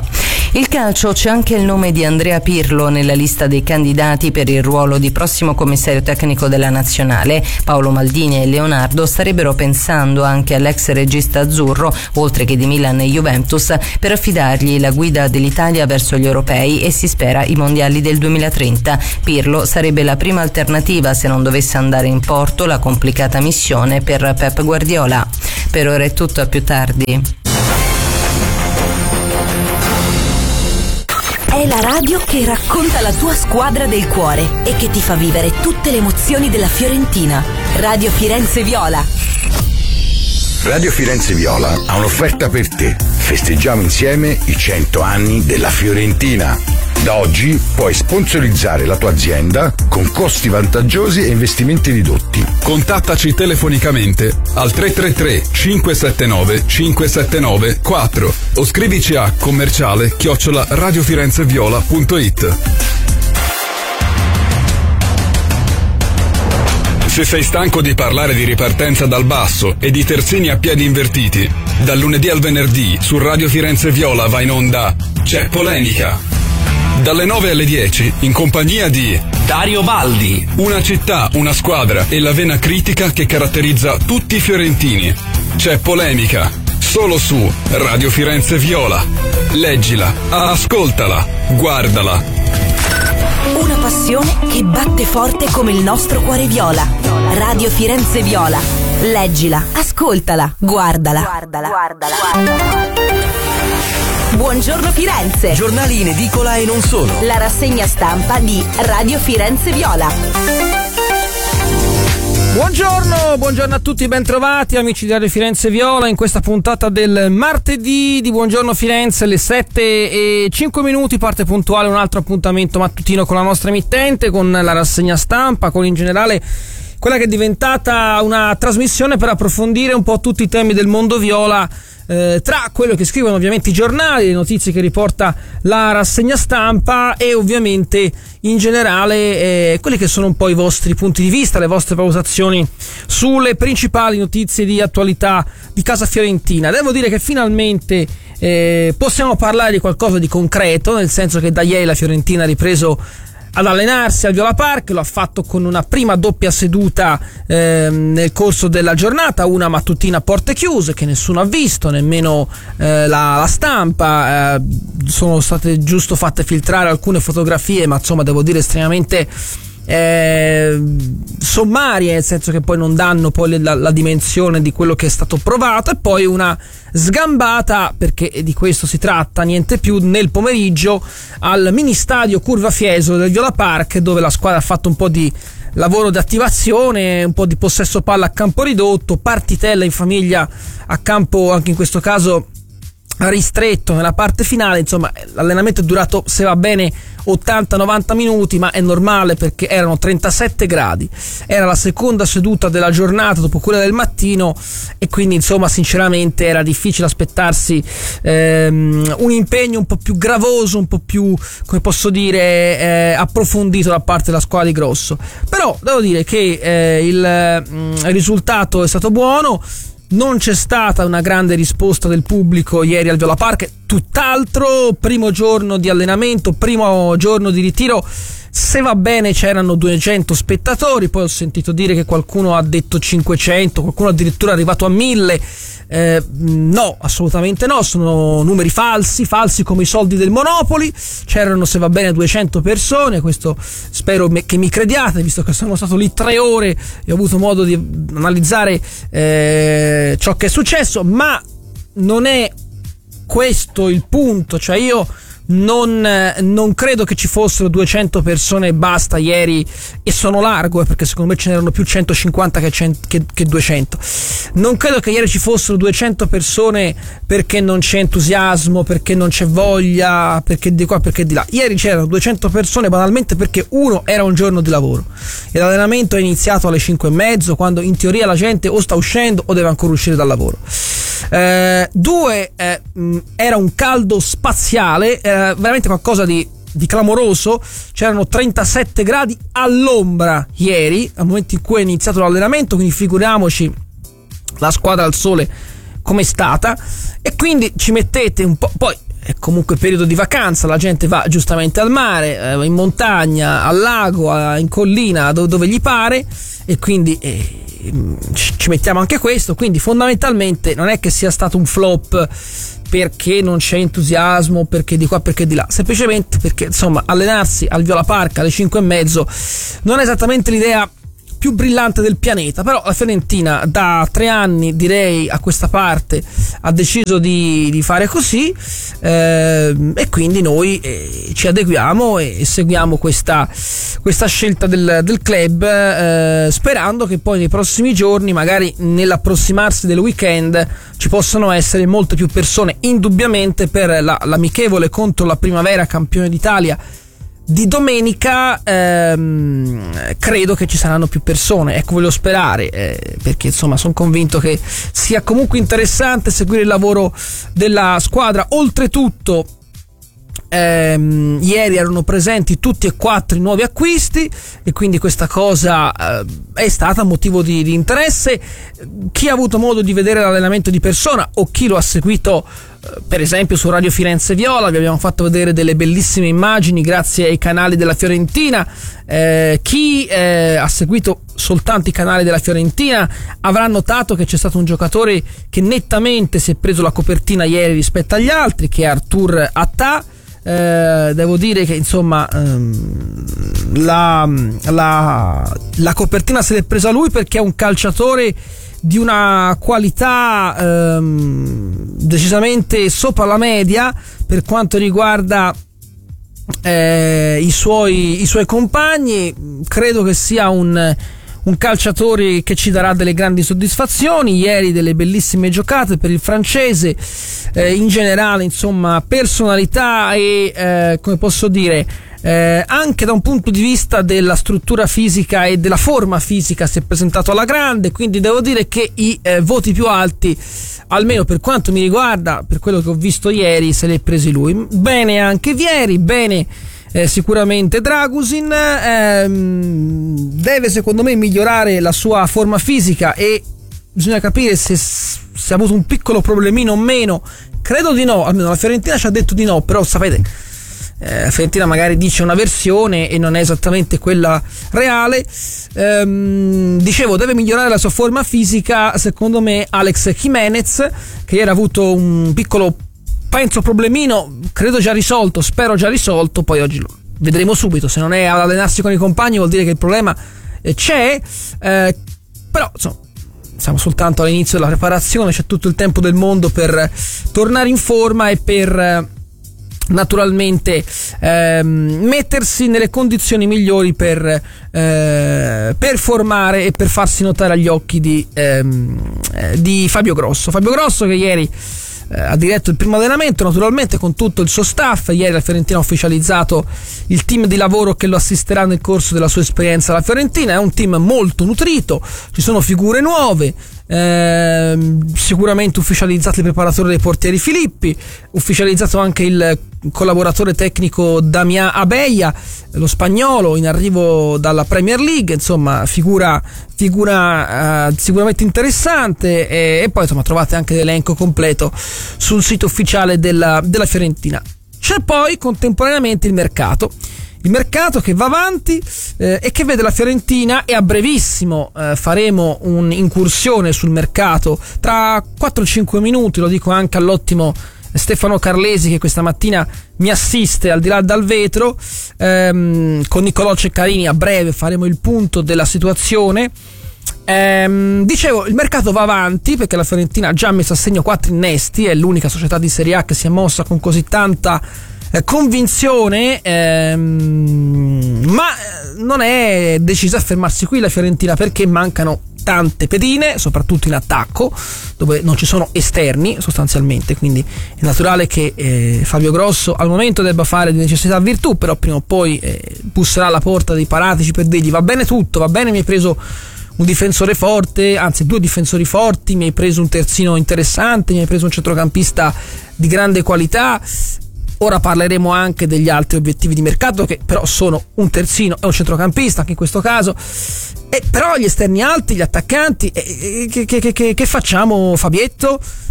Speaker 15: Il calcio, c'è anche il nome di Andrea Pirlo nella lista dei candidati per il ruolo di prossimo commissario tecnico della nazionale. Paolo Maldini e Leonardo starebbero pensando anche all'ex regista azzurro, oltre che di Milan e Juventus, per affidargli la guida dell'Italia verso gli europei e si spera i mondiali del 2030. Pirlo sarebbe la prima alternativa se non dovesse andare in porto la complicata missione per Pep Guardiola. Per ora è tutto, a più tardi.
Speaker 5: È la radio che racconta la tua squadra del cuore e che ti fa vivere tutte le emozioni della Fiorentina. Radio Firenze Viola.
Speaker 16: Radio Firenze Viola ha un'offerta per te. Festeggiamo insieme i 100 anni della Fiorentina. Da oggi puoi sponsorizzare la tua azienda con costi vantaggiosi e investimenti ridotti.
Speaker 17: Contattaci telefonicamente al 333 579 579 4 o scrivici a commerciale@radiofirenzeviola.it. Se sei stanco di parlare di ripartenza dal basso e di terzini a piedi invertiti, dal lunedì al venerdì su Radio Firenze Viola va in onda C'è Polemica. Dalle 9 alle 10 in compagnia di Dario Baldi. Una città, una squadra e la vena critica che caratterizza tutti i fiorentini. C'è Polemica, solo su Radio Firenze Viola. Leggila, ascoltala, guardala.
Speaker 5: Una passione che batte forte come il nostro cuore viola. Radio Firenze Viola. Leggila, ascoltala, guardala. Buongiorno Firenze.
Speaker 18: Giornali in edicola e non solo.
Speaker 5: La rassegna stampa di Radio Firenze Viola.
Speaker 19: Buongiorno a tutti, bentrovati amici di Radio Firenze Viola in questa puntata del martedì di Buongiorno Firenze, alle 7:05 parte puntuale un altro appuntamento mattutino con la nostra emittente, con la rassegna stampa, con in generale quella che è diventata una trasmissione per approfondire un po' tutti i temi del mondo viola, tra quello che scrivono ovviamente i giornali, le notizie che riporta la rassegna stampa e ovviamente in generale quelli che sono un po' i vostri punti di vista, le vostre valutazioni sulle principali notizie di attualità di casa fiorentina. Devo dire che finalmente possiamo parlare di qualcosa di concreto, nel senso che da ieri la Fiorentina ha ripreso ad allenarsi al Viola Park, lo ha fatto con una prima doppia seduta nel corso della giornata, una mattutina a porte chiuse che nessuno ha visto, nemmeno la stampa. Sono state giusto fatte filtrare alcune fotografie, ma insomma devo dire estremamente sommarie, nel senso che poi non danno poi la dimensione di quello che è stato provato, e poi una sgambata, perché di questo si tratta, niente più, nel pomeriggio al mini stadio Curva Fiesolo del Viola Park, dove la squadra ha fatto un po' di lavoro di attivazione, un po' di possesso palla a campo ridotto, partitella in famiglia a campo anche in questo caso ristretto nella parte finale. Insomma, l'allenamento è durato, se va bene, 80-90 minuti, ma è normale perché erano 37 gradi, era la seconda seduta della giornata dopo quella del mattino, e quindi insomma sinceramente era difficile aspettarsi un impegno un po' più gravoso, un po' più, come posso dire, approfondito da parte della squadra di Grosso. Però devo dire che il risultato è stato buono. Non c'è stata una grande risposta del pubblico ieri al Viola Park, tutt'altro. Primo giorno di allenamento, primo giorno di ritiro, se va bene c'erano 200 spettatori, poi ho sentito dire che qualcuno ha detto 500, qualcuno addirittura è arrivato a 1000. No, assolutamente no, sono numeri falsi come i soldi del Monopoli. C'erano, se va bene, 200 persone, questo spero che mi crediate, visto che sono stato lì 3 ore e ho avuto modo di analizzare ciò che è successo, ma non è questo il punto. Cioè io non credo che ci fossero 200 persone e basta ieri, e sono largo perché secondo me ce n'erano più 150 che 200. Non credo che ieri ci fossero 200 persone perché non c'è entusiasmo, perché non c'è voglia, perché di qua, perché di là. Ieri c'erano 200 persone banalmente perché uno, era un giorno di lavoro e l'allenamento è iniziato alle 5:30, quando in teoria la gente o sta uscendo o deve ancora uscire dal lavoro. 2, era un caldo spaziale, era veramente qualcosa di clamoroso. C'erano 37 gradi all'ombra ieri, al momento in cui è iniziato l'allenamento, quindi figuriamoci la squadra al sole com'è stata. E quindi ci mettete un po', poi è comunque periodo di vacanza, la gente va giustamente al mare, in montagna, al lago, in collina, dove gli pare, e quindi ci mettiamo anche questo. Quindi fondamentalmente non è che sia stato un flop perché non c'è entusiasmo, perché di qua, perché di là, semplicemente perché insomma allenarsi al Viola Park alle 5:30 non è esattamente l'idea più brillante del pianeta. Però la Fiorentina da 3 anni, direi, a questa parte ha deciso di fare così, e quindi noi ci adeguiamo e seguiamo questa scelta del club, sperando che poi nei prossimi giorni, magari nell'approssimarsi del weekend, ci possano essere molte più persone. Indubbiamente per l'amichevole contro la Primavera, campione d'Italia, di domenica, credo che ci saranno più persone, ecco, voglio sperare, perché insomma sono convinto che sia comunque interessante seguire il lavoro della squadra. Oltretutto ieri erano presenti tutti e 4 i nuovi acquisti, e quindi questa cosa è stata motivo di interesse. Chi ha avuto modo di vedere l'allenamento di persona, o chi lo ha seguito per esempio su Radio Firenze Viola, vi abbiamo fatto vedere delle bellissime immagini grazie ai canali della Fiorentina. Chi ha seguito soltanto i canali della Fiorentina avrà notato che c'è stato un giocatore che nettamente si è preso la copertina ieri rispetto agli altri, che è Artur Attah. Devo dire che insomma la copertina se l'è presa lui, perché è un calciatore di una qualità decisamente sopra la media per quanto riguarda i suoi compagni. Credo che sia un calciatore che ci darà delle grandi soddisfazioni. Ieri delle bellissime giocate per il francese, in generale insomma personalità e come posso dire, anche da un punto di vista della struttura fisica e della forma fisica si è presentato alla grande. Quindi devo dire che i voti più alti, almeno per quanto mi riguarda, per quello che ho visto ieri, se li è presi lui. Bene anche Vieri, bene sicuramente Dragusin. Deve secondo me migliorare la sua forma fisica, e bisogna capire se ha avuto un piccolo problemino o meno. Credo di no, almeno la Fiorentina ci ha detto di no, però sapete, la Fiorentina magari dice una versione e non è esattamente quella reale. Dicevo, deve migliorare la sua forma fisica secondo me Alex Jimenez, che ieri ha avuto un piccolo, penso, problemino, credo già risolto, spero già risolto, poi oggi lo vedremo subito. Se non è ad allenarsi con i compagni vuol dire che il problema c'è, però insomma siamo soltanto all'inizio della preparazione, c'è tutto il tempo del mondo per tornare in forma e per naturalmente mettersi nelle condizioni migliori per formare e per farsi notare agli occhi di Fabio Grosso che ieri ha diretto il primo allenamento, naturalmente con tutto il suo staff. Ieri la Fiorentina ha ufficializzato il team di lavoro che lo assisterà nel corso della sua esperienza alla Fiorentina. È un team molto nutrito, ci sono figure nuove, sicuramente ufficializzato il preparatore dei portieri Filippi, ufficializzato anche il collaboratore tecnico Damián Abeya, lo spagnolo in arrivo dalla Premier League. Insomma, figura sicuramente interessante, e poi insomma trovate anche l'elenco completo sul sito ufficiale della Fiorentina. C'è poi contemporaneamente il mercato che va avanti e che vede la Fiorentina, e a brevissimo faremo un'incursione sul mercato tra 4-5 minuti, lo dico anche all'ottimo Stefano Carlesi che questa mattina mi assiste al di là dal vetro. Con Niccolò Ceccarini a breve faremo il punto della situazione. Dicevo, il mercato va avanti perché la Fiorentina ha già messo a segno 4 innesti, è l'unica società di Serie A che si è mossa con così tanta convinzione, ma non è decisa a fermarsi qui la Fiorentina, perché mancano tante pedine, soprattutto in attacco dove non ci sono esterni sostanzialmente. Quindi è naturale che Fabio Grosso al momento debba fare di necessità virtù, però prima o poi busserà alla porta dei Paratici per dirgli: va bene tutto, va bene, mi hai preso un difensore forte, anzi 2 difensori forti, mi hai preso un terzino interessante, mi hai preso un centrocampista di grande qualità. Ora parleremo anche degli altri obiettivi di mercato, che però sono un terzino e un centrocampista anche in questo caso. E però gli esterni alti, gli attaccanti, che facciamo, Fabietto?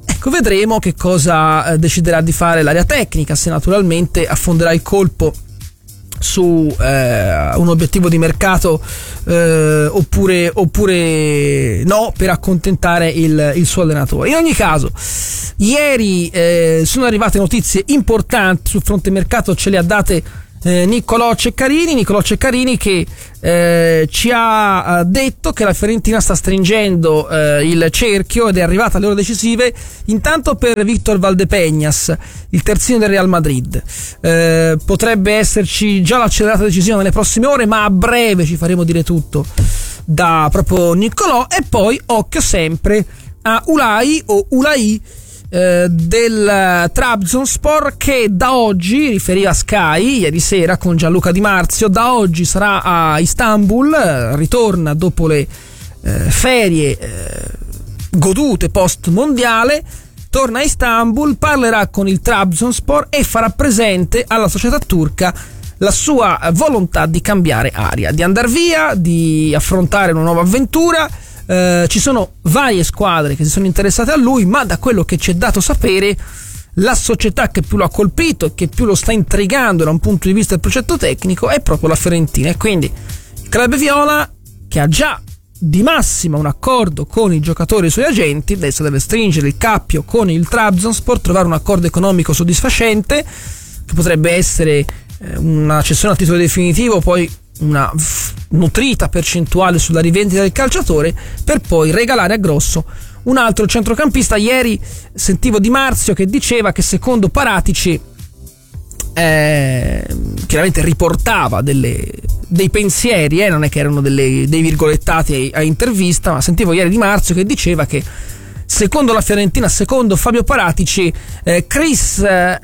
Speaker 19: Ecco, vedremo che cosa deciderà di fare l'area tecnica, se naturalmente affonderà il colpo su un obiettivo di mercato oppure no, per accontentare il suo allenatore. In ogni caso, ieri sono arrivate notizie importanti sul fronte mercato, ce le ha date Niccolò Ceccarini che ci ha detto che la Fiorentina sta stringendo il cerchio ed è arrivata alle ore decisive intanto per Víctor Valdepeñas, il terzino del Real Madrid. Potrebbe esserci già l'accelerata decisione nelle prossime ore, ma a breve ci faremo dire tutto da proprio Niccolò. E poi occhio sempre a Ulai del Trabzonspor, che da oggi, riferiva Sky ieri sera con Gianluca Di Marzio, da oggi sarà a Istanbul, ritorna dopo le ferie godute post mondiale, torna a Istanbul, parlerà con il Trabzonspor e farà presente alla società turca la sua volontà di cambiare aria, di andare via, di affrontare una nuova avventura. Ci sono varie squadre che si sono interessate a lui, ma da quello che ci è dato sapere, la società che più lo ha colpito e che più lo sta intrigando da un punto di vista del progetto tecnico è proprio la Fiorentina. E quindi il club viola, che ha già di massima un accordo con i giocatori e i suoi agenti, adesso deve stringere il cappio con il Trabzonspor, trovare un accordo economico soddisfacente, che potrebbe essere una cessione a titolo definitivo, poi una nutrita percentuale sulla rivendita del calciatore, per poi regalare a grosso un altro centrocampista. Ieri sentivo Di Marzio che diceva che secondo Paratici, chiaramente riportava dei pensieri, non è che erano dei virgolettati a intervista, ma sentivo ieri Di Marzio che diceva che secondo la Fiorentina, secondo Fabio Paratici, Chris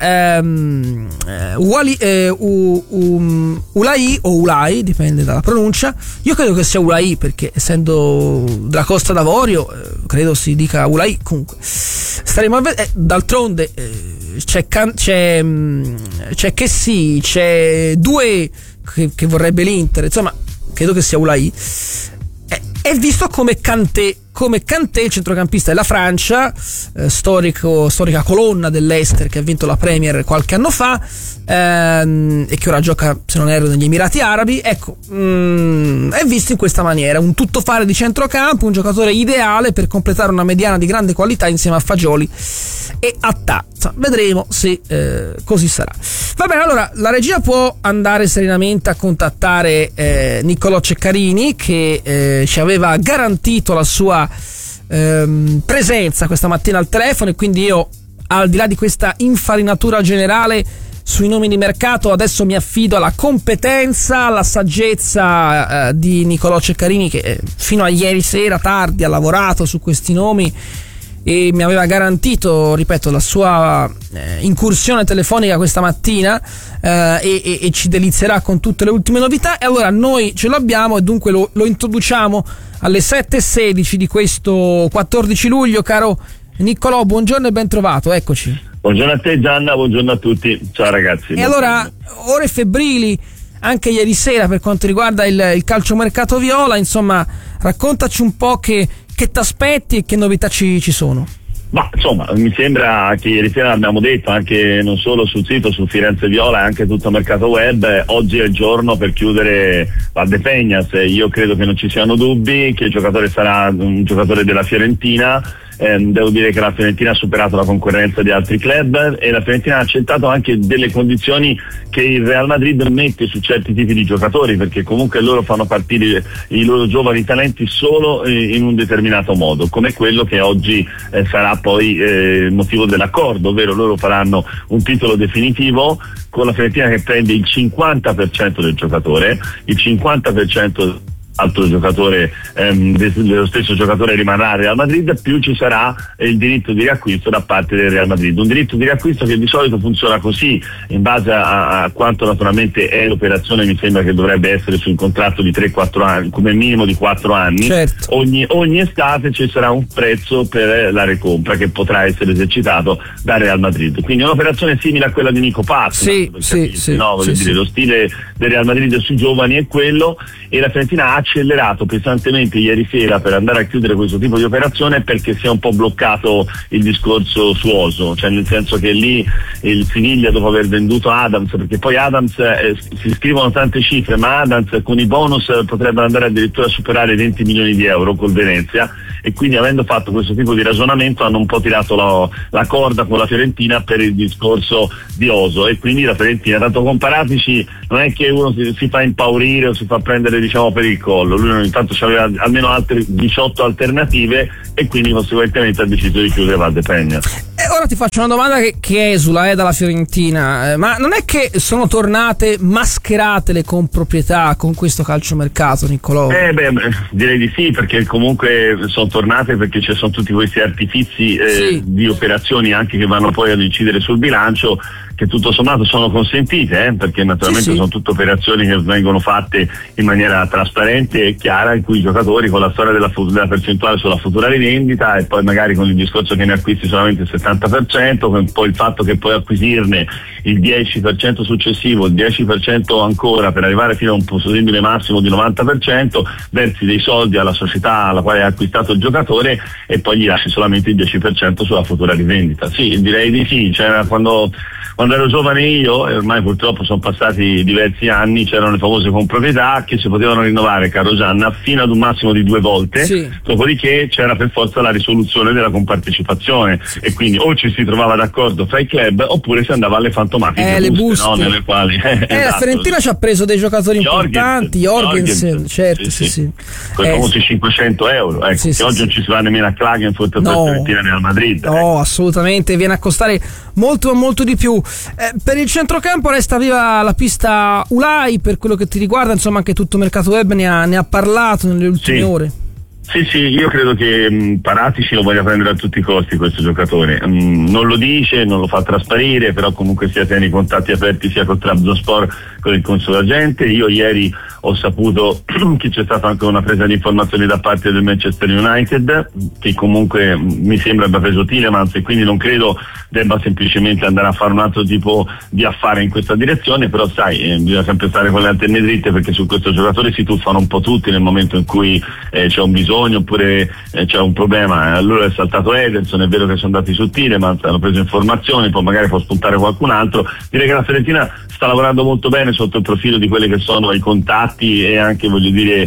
Speaker 19: Ulai o Ulai, dipende dalla pronuncia, io credo che sia Ulai perché essendo della Costa d'Avorio credo si dica Ulai. Comunque staremo a vedere, d'altronde c'è Chessy, c'è Due che vorrebbe l'Inter, insomma credo che sia Ulai. È visto come Kanté, il centrocampista della Francia, storica colonna dell'Ester che ha vinto la Premier qualche anno fa e che ora gioca, se non erro, negli Emirati Arabi. Ecco, è visto in questa maniera, un tuttofare di centrocampo, un giocatore ideale per completare una mediana di grande qualità insieme a Fagioli e a Tazza. Vedremo se così sarà. Va bene, allora la regia può andare serenamente a contattare Niccolò Ceccarini, che ci aveva garantito la sua presenza questa mattina al telefono, e quindi io, al di là di questa infarinatura generale sui nomi di mercato, adesso mi affido alla competenza, alla saggezza di Niccolò Ceccarini, che fino a ieri sera tardi ha lavorato su questi nomi e mi aveva garantito, ripeto, la sua incursione telefonica questa mattina e ci delizierà con tutte le ultime novità. E allora noi ce l'abbiamo e dunque lo introduciamo alle 7:16 di questo 14 luglio. Caro Niccolò, buongiorno e ben trovato, eccoci.
Speaker 20: Buongiorno a te Gianna, buongiorno a tutti, ciao ragazzi.
Speaker 19: E allora, ore febbrili anche ieri sera per quanto riguarda il calciomercato viola, insomma raccontaci un po' che t'aspetti e che novità ci sono.
Speaker 20: Ma insomma, mi sembra che ieri sera abbiamo detto, anche non solo sul sito, su Firenze Viola e anche tutto il mercato web, oggi è il giorno per chiudere Valdepeñas. Io credo che non ci siano dubbi che il giocatore sarà un giocatore della Fiorentina. Devo dire che la Fiorentina ha superato la concorrenza di altri club e la Fiorentina ha accettato anche delle condizioni che il Real Madrid mette su certi tipi di giocatori, perché comunque loro fanno partire i loro giovani talenti solo in un determinato modo, come quello che oggi sarà poi il motivo dell'accordo, ovvero loro faranno un titolo definitivo con la Fiorentina che prende il 50% del giocatore, il 50% altro giocatore dello stesso giocatore rimarrà al Real Madrid, più ci sarà il diritto di riacquisto da parte del Real Madrid, un diritto di riacquisto che di solito funziona così, in base a quanto naturalmente è l'operazione. Mi sembra che dovrebbe essere sul contratto di 3-4 anni, come minimo di 4 anni.
Speaker 19: Certo.
Speaker 20: Ogni estate ci sarà un prezzo per la recompra che potrà essere esercitato dal Real Madrid, quindi un'operazione simile a quella di Nico Pazzi,
Speaker 19: sì,
Speaker 20: lo stile del Real Madrid sui giovani è quello, e la Fiorentina ha accelerato pesantemente ieri sera per andare a chiudere questo tipo di operazione, perché si è un po' bloccato il discorso suoso, cioè nel senso che lì il Siviglia, dopo aver venduto Adams, perché poi Adams si scrivono tante cifre, ma Adams con i bonus potrebbe andare addirittura a superare 20 milioni di euro col Venezia, e quindi avendo fatto questo tipo di ragionamento hanno un po' tirato la corda con la Fiorentina per il discorso di Oso, e quindi la Fiorentina, tanto con Paratici non è che uno si fa impaurire o si fa prendere, diciamo, per il collo, lui intanto aveva almeno altre 18 alternative e quindi conseguentemente ha deciso di chiudere Valdepegna.
Speaker 19: E ora ti faccio una domanda che esula dalla Fiorentina, ma non è che sono tornate mascherate le comproprietà con questo calciomercato, Niccolò?
Speaker 20: Direi di sì, perché comunque sono tornate, perché ci sono tutti questi artifizi di operazioni anche che vanno poi ad incidere sul bilancio, che tutto sommato sono consentite, perché naturalmente sono tutte operazioni che vengono fatte in maniera trasparente e chiara, in cui i giocatori, con la storia della percentuale sulla futura rivendita e poi magari con il discorso che ne acquisti solamente il 70%, con poi il fatto che puoi acquisirne il 10% successivo, il 10% ancora, per arrivare fino a un possibile massimo di 90%, versi dei soldi alla società alla quale hai acquistato il giocatore e poi gli lasci solamente il 10% sulla futura rivendita. Sì, direi di sì. C'era quando ero giovane io, e ormai purtroppo sono passati diversi anni, c'erano le famose comproprietà che si potevano rinnovare, caro Gianna, fino ad un massimo di 2 volte, dopodiché c'era per forza la risoluzione della compartecipazione, e quindi o ci si trovava d'accordo fra i club oppure si andava alle fantomatiche
Speaker 19: le buste,
Speaker 20: no? Nelle quali
Speaker 19: la Fiorentina ci ha preso dei giocatori importanti, Jorgensen, certo,
Speaker 20: quei famosi 500 euro, che oggi non ci si va nemmeno a Klagenfurt per Fiorentina Real Madrid.
Speaker 19: No, assolutamente, viene a costare molto molto di più. Per il centrocampo resta viva la pista Ulai, per quello che ti riguarda, insomma anche tutto il mercato web ne ha parlato nelle ultime ore.
Speaker 20: Sì, io credo che Paratici lo voglia prendere a tutti i costi questo giocatore, non lo dice, non lo fa trasparire, però comunque sia tiene i contatti aperti sia col Trabzonspor che con il consulagente. Io ieri ho saputo che c'è stata anche una presa di informazioni da parte del Manchester United, che comunque mi sembra abbia preso Tielemans, e quindi non credo debba semplicemente andare a fare un altro tipo di affare in questa direzione, però sai, bisogna sempre stare con le antenne dritte, perché su questo giocatore si tuffano un po' tutti nel momento in cui c'è un bisogno oppure c'è un problema. Allora è saltato Ederson, è vero che sono andati su Tielemans, hanno preso informazioni, poi magari può spuntare qualcun altro. Direi che la Fiorentina sta lavorando molto bene sotto il profilo di quelli che sono i contatti e anche, voglio dire,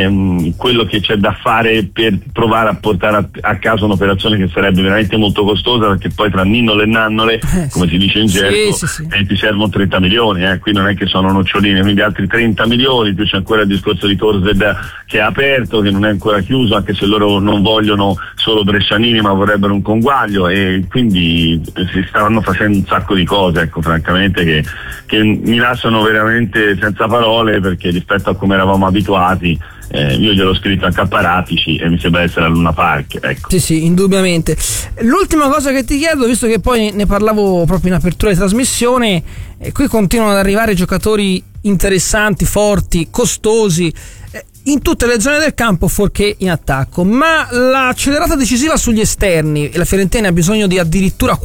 Speaker 20: quello che c'è da fare per provare a portare a casa un'operazione che sarebbe veramente molto costosa, perché poi tra ninnole e nannole, come si dice in gergo, ti servono 30 milioni, qui non è che sono noccioline, quindi altri 30 milioni, più c'è ancora il discorso di Torsted che è aperto, che non è ancora chiuso, anche se loro non vogliono solo brescianini ma vorrebbero un conguaglio, e quindi si stanno facendo un sacco di cose, ecco, francamente che mi lasciano veramente senza parole, perché rispetto a come eravamo abituati, io gliel'ho scritto anche a Paratici e mi sembra essere a Luna Park, ecco.
Speaker 19: Sì, indubbiamente. L'ultima cosa che ti chiedo, visto che poi ne parlavo proprio in apertura di trasmissione, qui continuano ad arrivare giocatori interessanti, forti, costosi, in tutte le zone del campo fuorché in attacco, ma l'accelerata decisiva sugli esterni, la Fiorentina ha bisogno di addirittura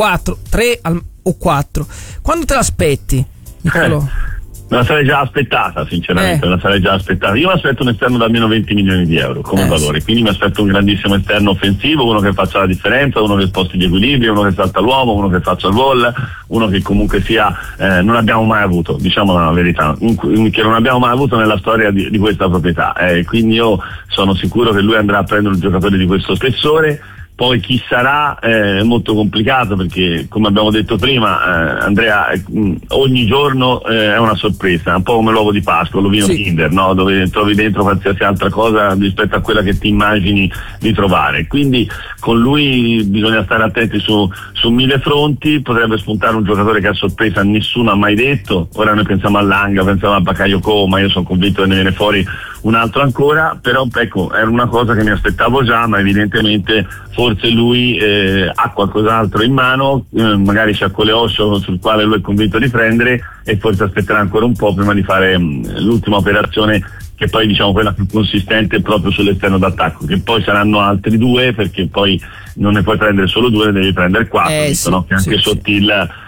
Speaker 19: 3 o 4. Quando te l'aspetti, Niccolò?
Speaker 20: Me la sarei già aspettata, sinceramente, Io mi aspetto un esterno da almeno 20 milioni di euro come valore, quindi mi aspetto un grandissimo esterno offensivo, uno che faccia la differenza, uno che sposti gli equilibri, uno che salta l'uomo, uno che faccia il gol, uno che comunque sia, non abbiamo mai avuto, diciamo la verità, che non abbiamo mai avuto nella storia di questa proprietà, quindi io sono sicuro che lui andrà a prendere un giocatore di questo spessore. Poi chi sarà è molto complicato, perché come abbiamo detto prima, Andrea, ogni giorno è una sorpresa, un po' come l'uovo di Pasqua, l'ovino Kinder, no? Dove trovi dentro qualsiasi altra cosa rispetto a quella che ti immagini di trovare. Quindi con lui bisogna stare attenti su 1000 fronti. Potrebbe spuntare un giocatore che a sorpresa nessuno ha mai detto. Ora noi pensiamo a Langa, pensiamo a Bakayoko, ma io sono convinto che ne viene fuori un altro ancora, però ecco, era una cosa che mi aspettavo già, ma evidentemente forse lui ha qualcos'altro in mano, magari c'ha Coleoscio sul quale lui è convinto di prendere, e forse aspetterà ancora un po' prima di fare l'ultima operazione, che poi diciamo quella più consistente proprio sull'esterno d'attacco, che poi saranno altri 2, perché poi non ne puoi prendere solo 2, ne devi prendere 4, visto, no? Che anche Sottil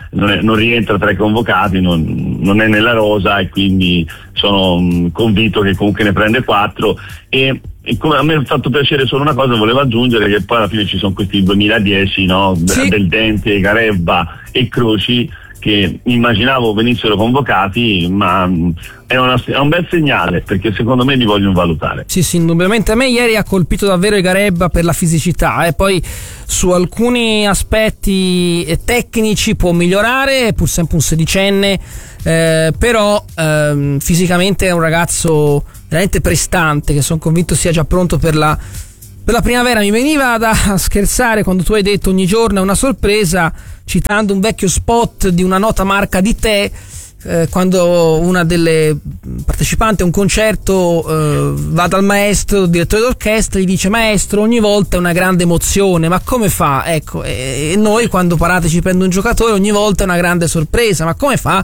Speaker 20: non rientra tra i convocati, non è nella rosa, e quindi sono convinto che comunque ne prende 4. E come a me ha fatto piacere solo una cosa, volevo aggiungere che poi alla fine ci sono questi 2010, no? Sì. Del Dente, Garebba e Croci, che immaginavo venissero convocati, ma è un bel segnale, perché secondo me li vogliono valutare.
Speaker 19: Sì, indubbiamente. A me ieri ha colpito davvero Garebba per la fisicità, poi su alcuni aspetti tecnici può migliorare, è pur sempre un sedicenne, però fisicamente è un ragazzo veramente prestante, che sono convinto sia già pronto per la primavera. Mi veniva da scherzare quando tu hai detto ogni giorno è una sorpresa, citando un vecchio spot di una nota marca di tè, quando una delle partecipanti a un concerto va dal maestro, direttore d'orchestra, e gli dice: maestro, ogni volta è una grande emozione, ma come fa? Ecco, e noi quando Parati ci prende un giocatore ogni volta è una grande sorpresa, ma come fa?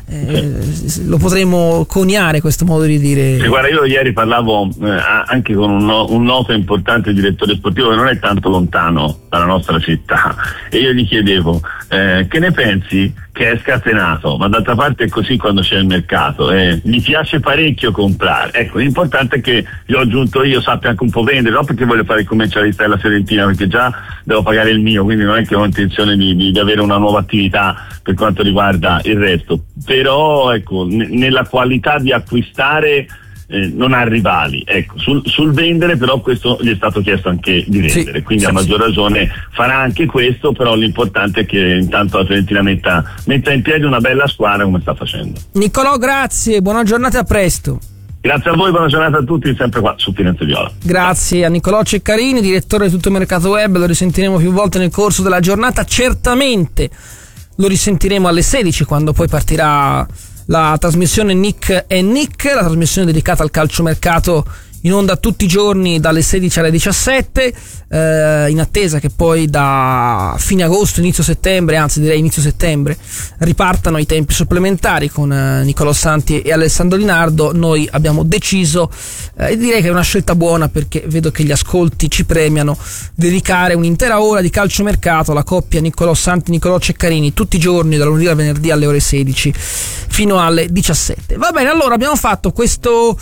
Speaker 19: Lo potremmo coniare questo modo di dire.
Speaker 20: Guarda, io ieri parlavo anche con un noto importante direttore sportivo che non è tanto lontano dalla nostra città, e io gli chiedevo che ne pensi che è scatenato, ma d'altra parte è così quando c'è il mercato, gli piace parecchio comprare. Ecco, l'importante è che gli ho aggiunto io sappia anche un po' vendere, non perché voglio fare il commercialista della Fiorentina, perché già devo pagare il mio, quindi non è che ho intenzione di avere una nuova attività per quanto riguarda il resto, però ecco, nella qualità di acquistare non ha rivali, ecco, sul vendere però questo gli è stato chiesto anche di vendere, quindi a maggior ragione farà anche questo, però l'importante è che intanto la Fiorentina metta in piedi una bella squadra come sta facendo.
Speaker 19: Niccolò, grazie, buona giornata, a presto.
Speaker 20: Grazie a voi, buona giornata a tutti, sempre qua su Firenze Viola.
Speaker 19: Grazie a Niccolò Ceccarini, direttore di Tutto Mercato Web, lo risentiremo più volte nel corso della giornata, certamente lo risentiremo alle 16 quando poi partirà la trasmissione Nick e Nick, la trasmissione dedicata al calciomercato, in onda tutti i giorni dalle 16 alle 17, in attesa che poi da fine agosto, inizio settembre, anzi direi inizio settembre, ripartano i tempi supplementari con Niccolò Santi e Alessandro Di Nardo. Noi abbiamo deciso, e direi che è una scelta buona, perché vedo che gli ascolti ci premiano, dedicare un'intera ora di calciomercato alla coppia Niccolò Santi Niccolò Ceccarini, tutti i giorni dal lunedì al venerdì alle ore 16 fino alle 17. Va bene, allora abbiamo fatto questo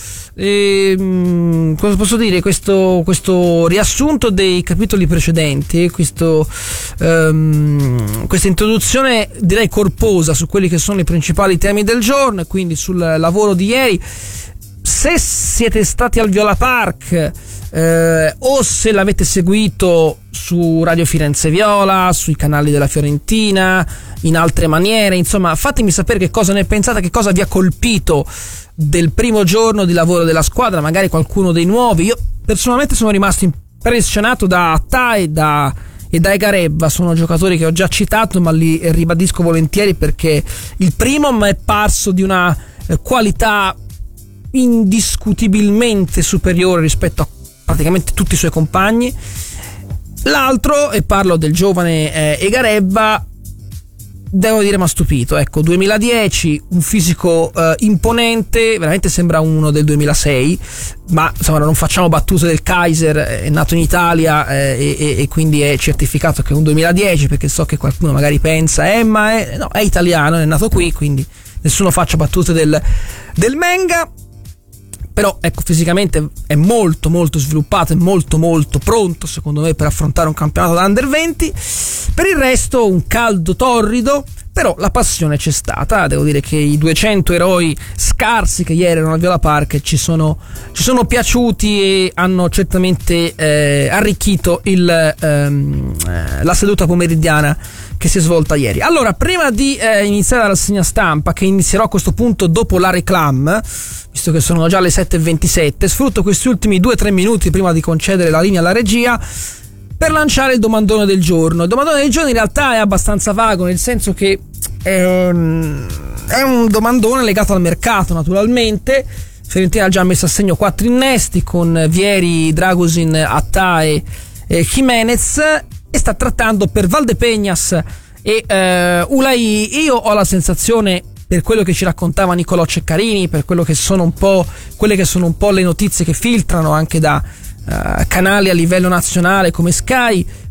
Speaker 19: cosa posso dire, questo riassunto dei capitoli precedenti, questa introduzione direi corposa su quelli che sono i principali temi del giorno, e quindi sul lavoro di ieri. Se siete stati al Viola Park o se l'avete seguito su Radio Firenze Viola, sui canali della Fiorentina, in altre maniere, insomma, fatemi sapere che cosa ne pensate, che cosa vi ha colpito del primo giorno di lavoro della squadra, magari qualcuno dei nuovi. Io personalmente sono rimasto impressionato da Attà e da Garebba, sono giocatori che ho già citato, ma li ribadisco volentieri perché il primo mi è parso di una qualità indiscutibilmente superiore rispetto a praticamente tutti i suoi compagni. L'altro, e parlo del giovane Garebba, devo dire mi ha stupito, ecco, 2010, un fisico imponente, veramente sembra uno del 2006, ma insomma non facciamo battute del Kaiser, è nato in Italia e quindi è certificato che è un 2010, perché so che qualcuno magari pensa no, è italiano, è nato qui, quindi nessuno faccia battute del Menga. Però ecco, fisicamente è molto molto sviluppato, è molto molto pronto secondo me per affrontare un campionato da Under 20. Per il resto un caldo torrido, però la passione c'è stata. Devo dire che i 200 eroi scarsi che ieri erano al Viola Park ci sono piaciuti e hanno certamente arricchito la seduta pomeridiana che si è svolta ieri. Allora, prima di iniziare la rassegna stampa, che inizierò a questo punto dopo la reclam, visto che sono già le 7:27, sfrutto questi ultimi 2-3 minuti prima di concedere la linea alla regia per lanciare il domandone del giorno. Il domandone del giorno in realtà è abbastanza vago, nel senso che è un domandone legato al mercato, naturalmente. Fiorentina ha già messo a segno 4 innesti con Vieri, Dragusin, Attà e Jimenez, e sta trattando per Valdepeñas e Ulai. Io ho la sensazione, per quello che ci raccontava Niccolò Ceccarini, per quelle che sono un po' le notizie che filtrano anche da canali a livello nazionale come Sky,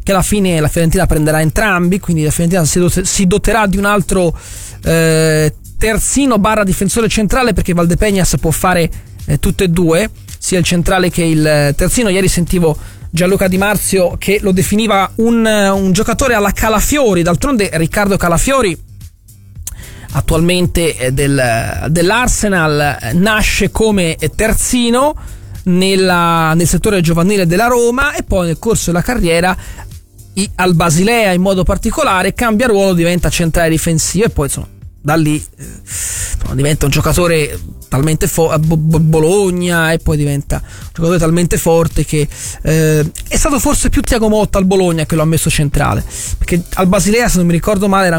Speaker 19: che alla fine la Fiorentina prenderà entrambi, quindi la Fiorentina si doterà di un altro terzino / difensore centrale, perché Valdepeñas può fare tutte e due, sia il centrale che il terzino. Ieri sentivo Gianluca Di Marzio che lo definiva un giocatore alla Calafiori. D'altronde Riccardo Calafiori, attualmente dell'Arsenal, nasce come terzino nel settore giovanile della Roma, e poi nel corso della carriera al Basilea in modo particolare cambia ruolo, diventa centrale difensivo, e poi insomma da lì diventa un giocatore talmente Bologna, e poi diventa un giocatore talmente forte che è stato forse più Thiago Motta al Bologna che lo ha messo centrale, perché al Basilea, se non mi ricordo male, era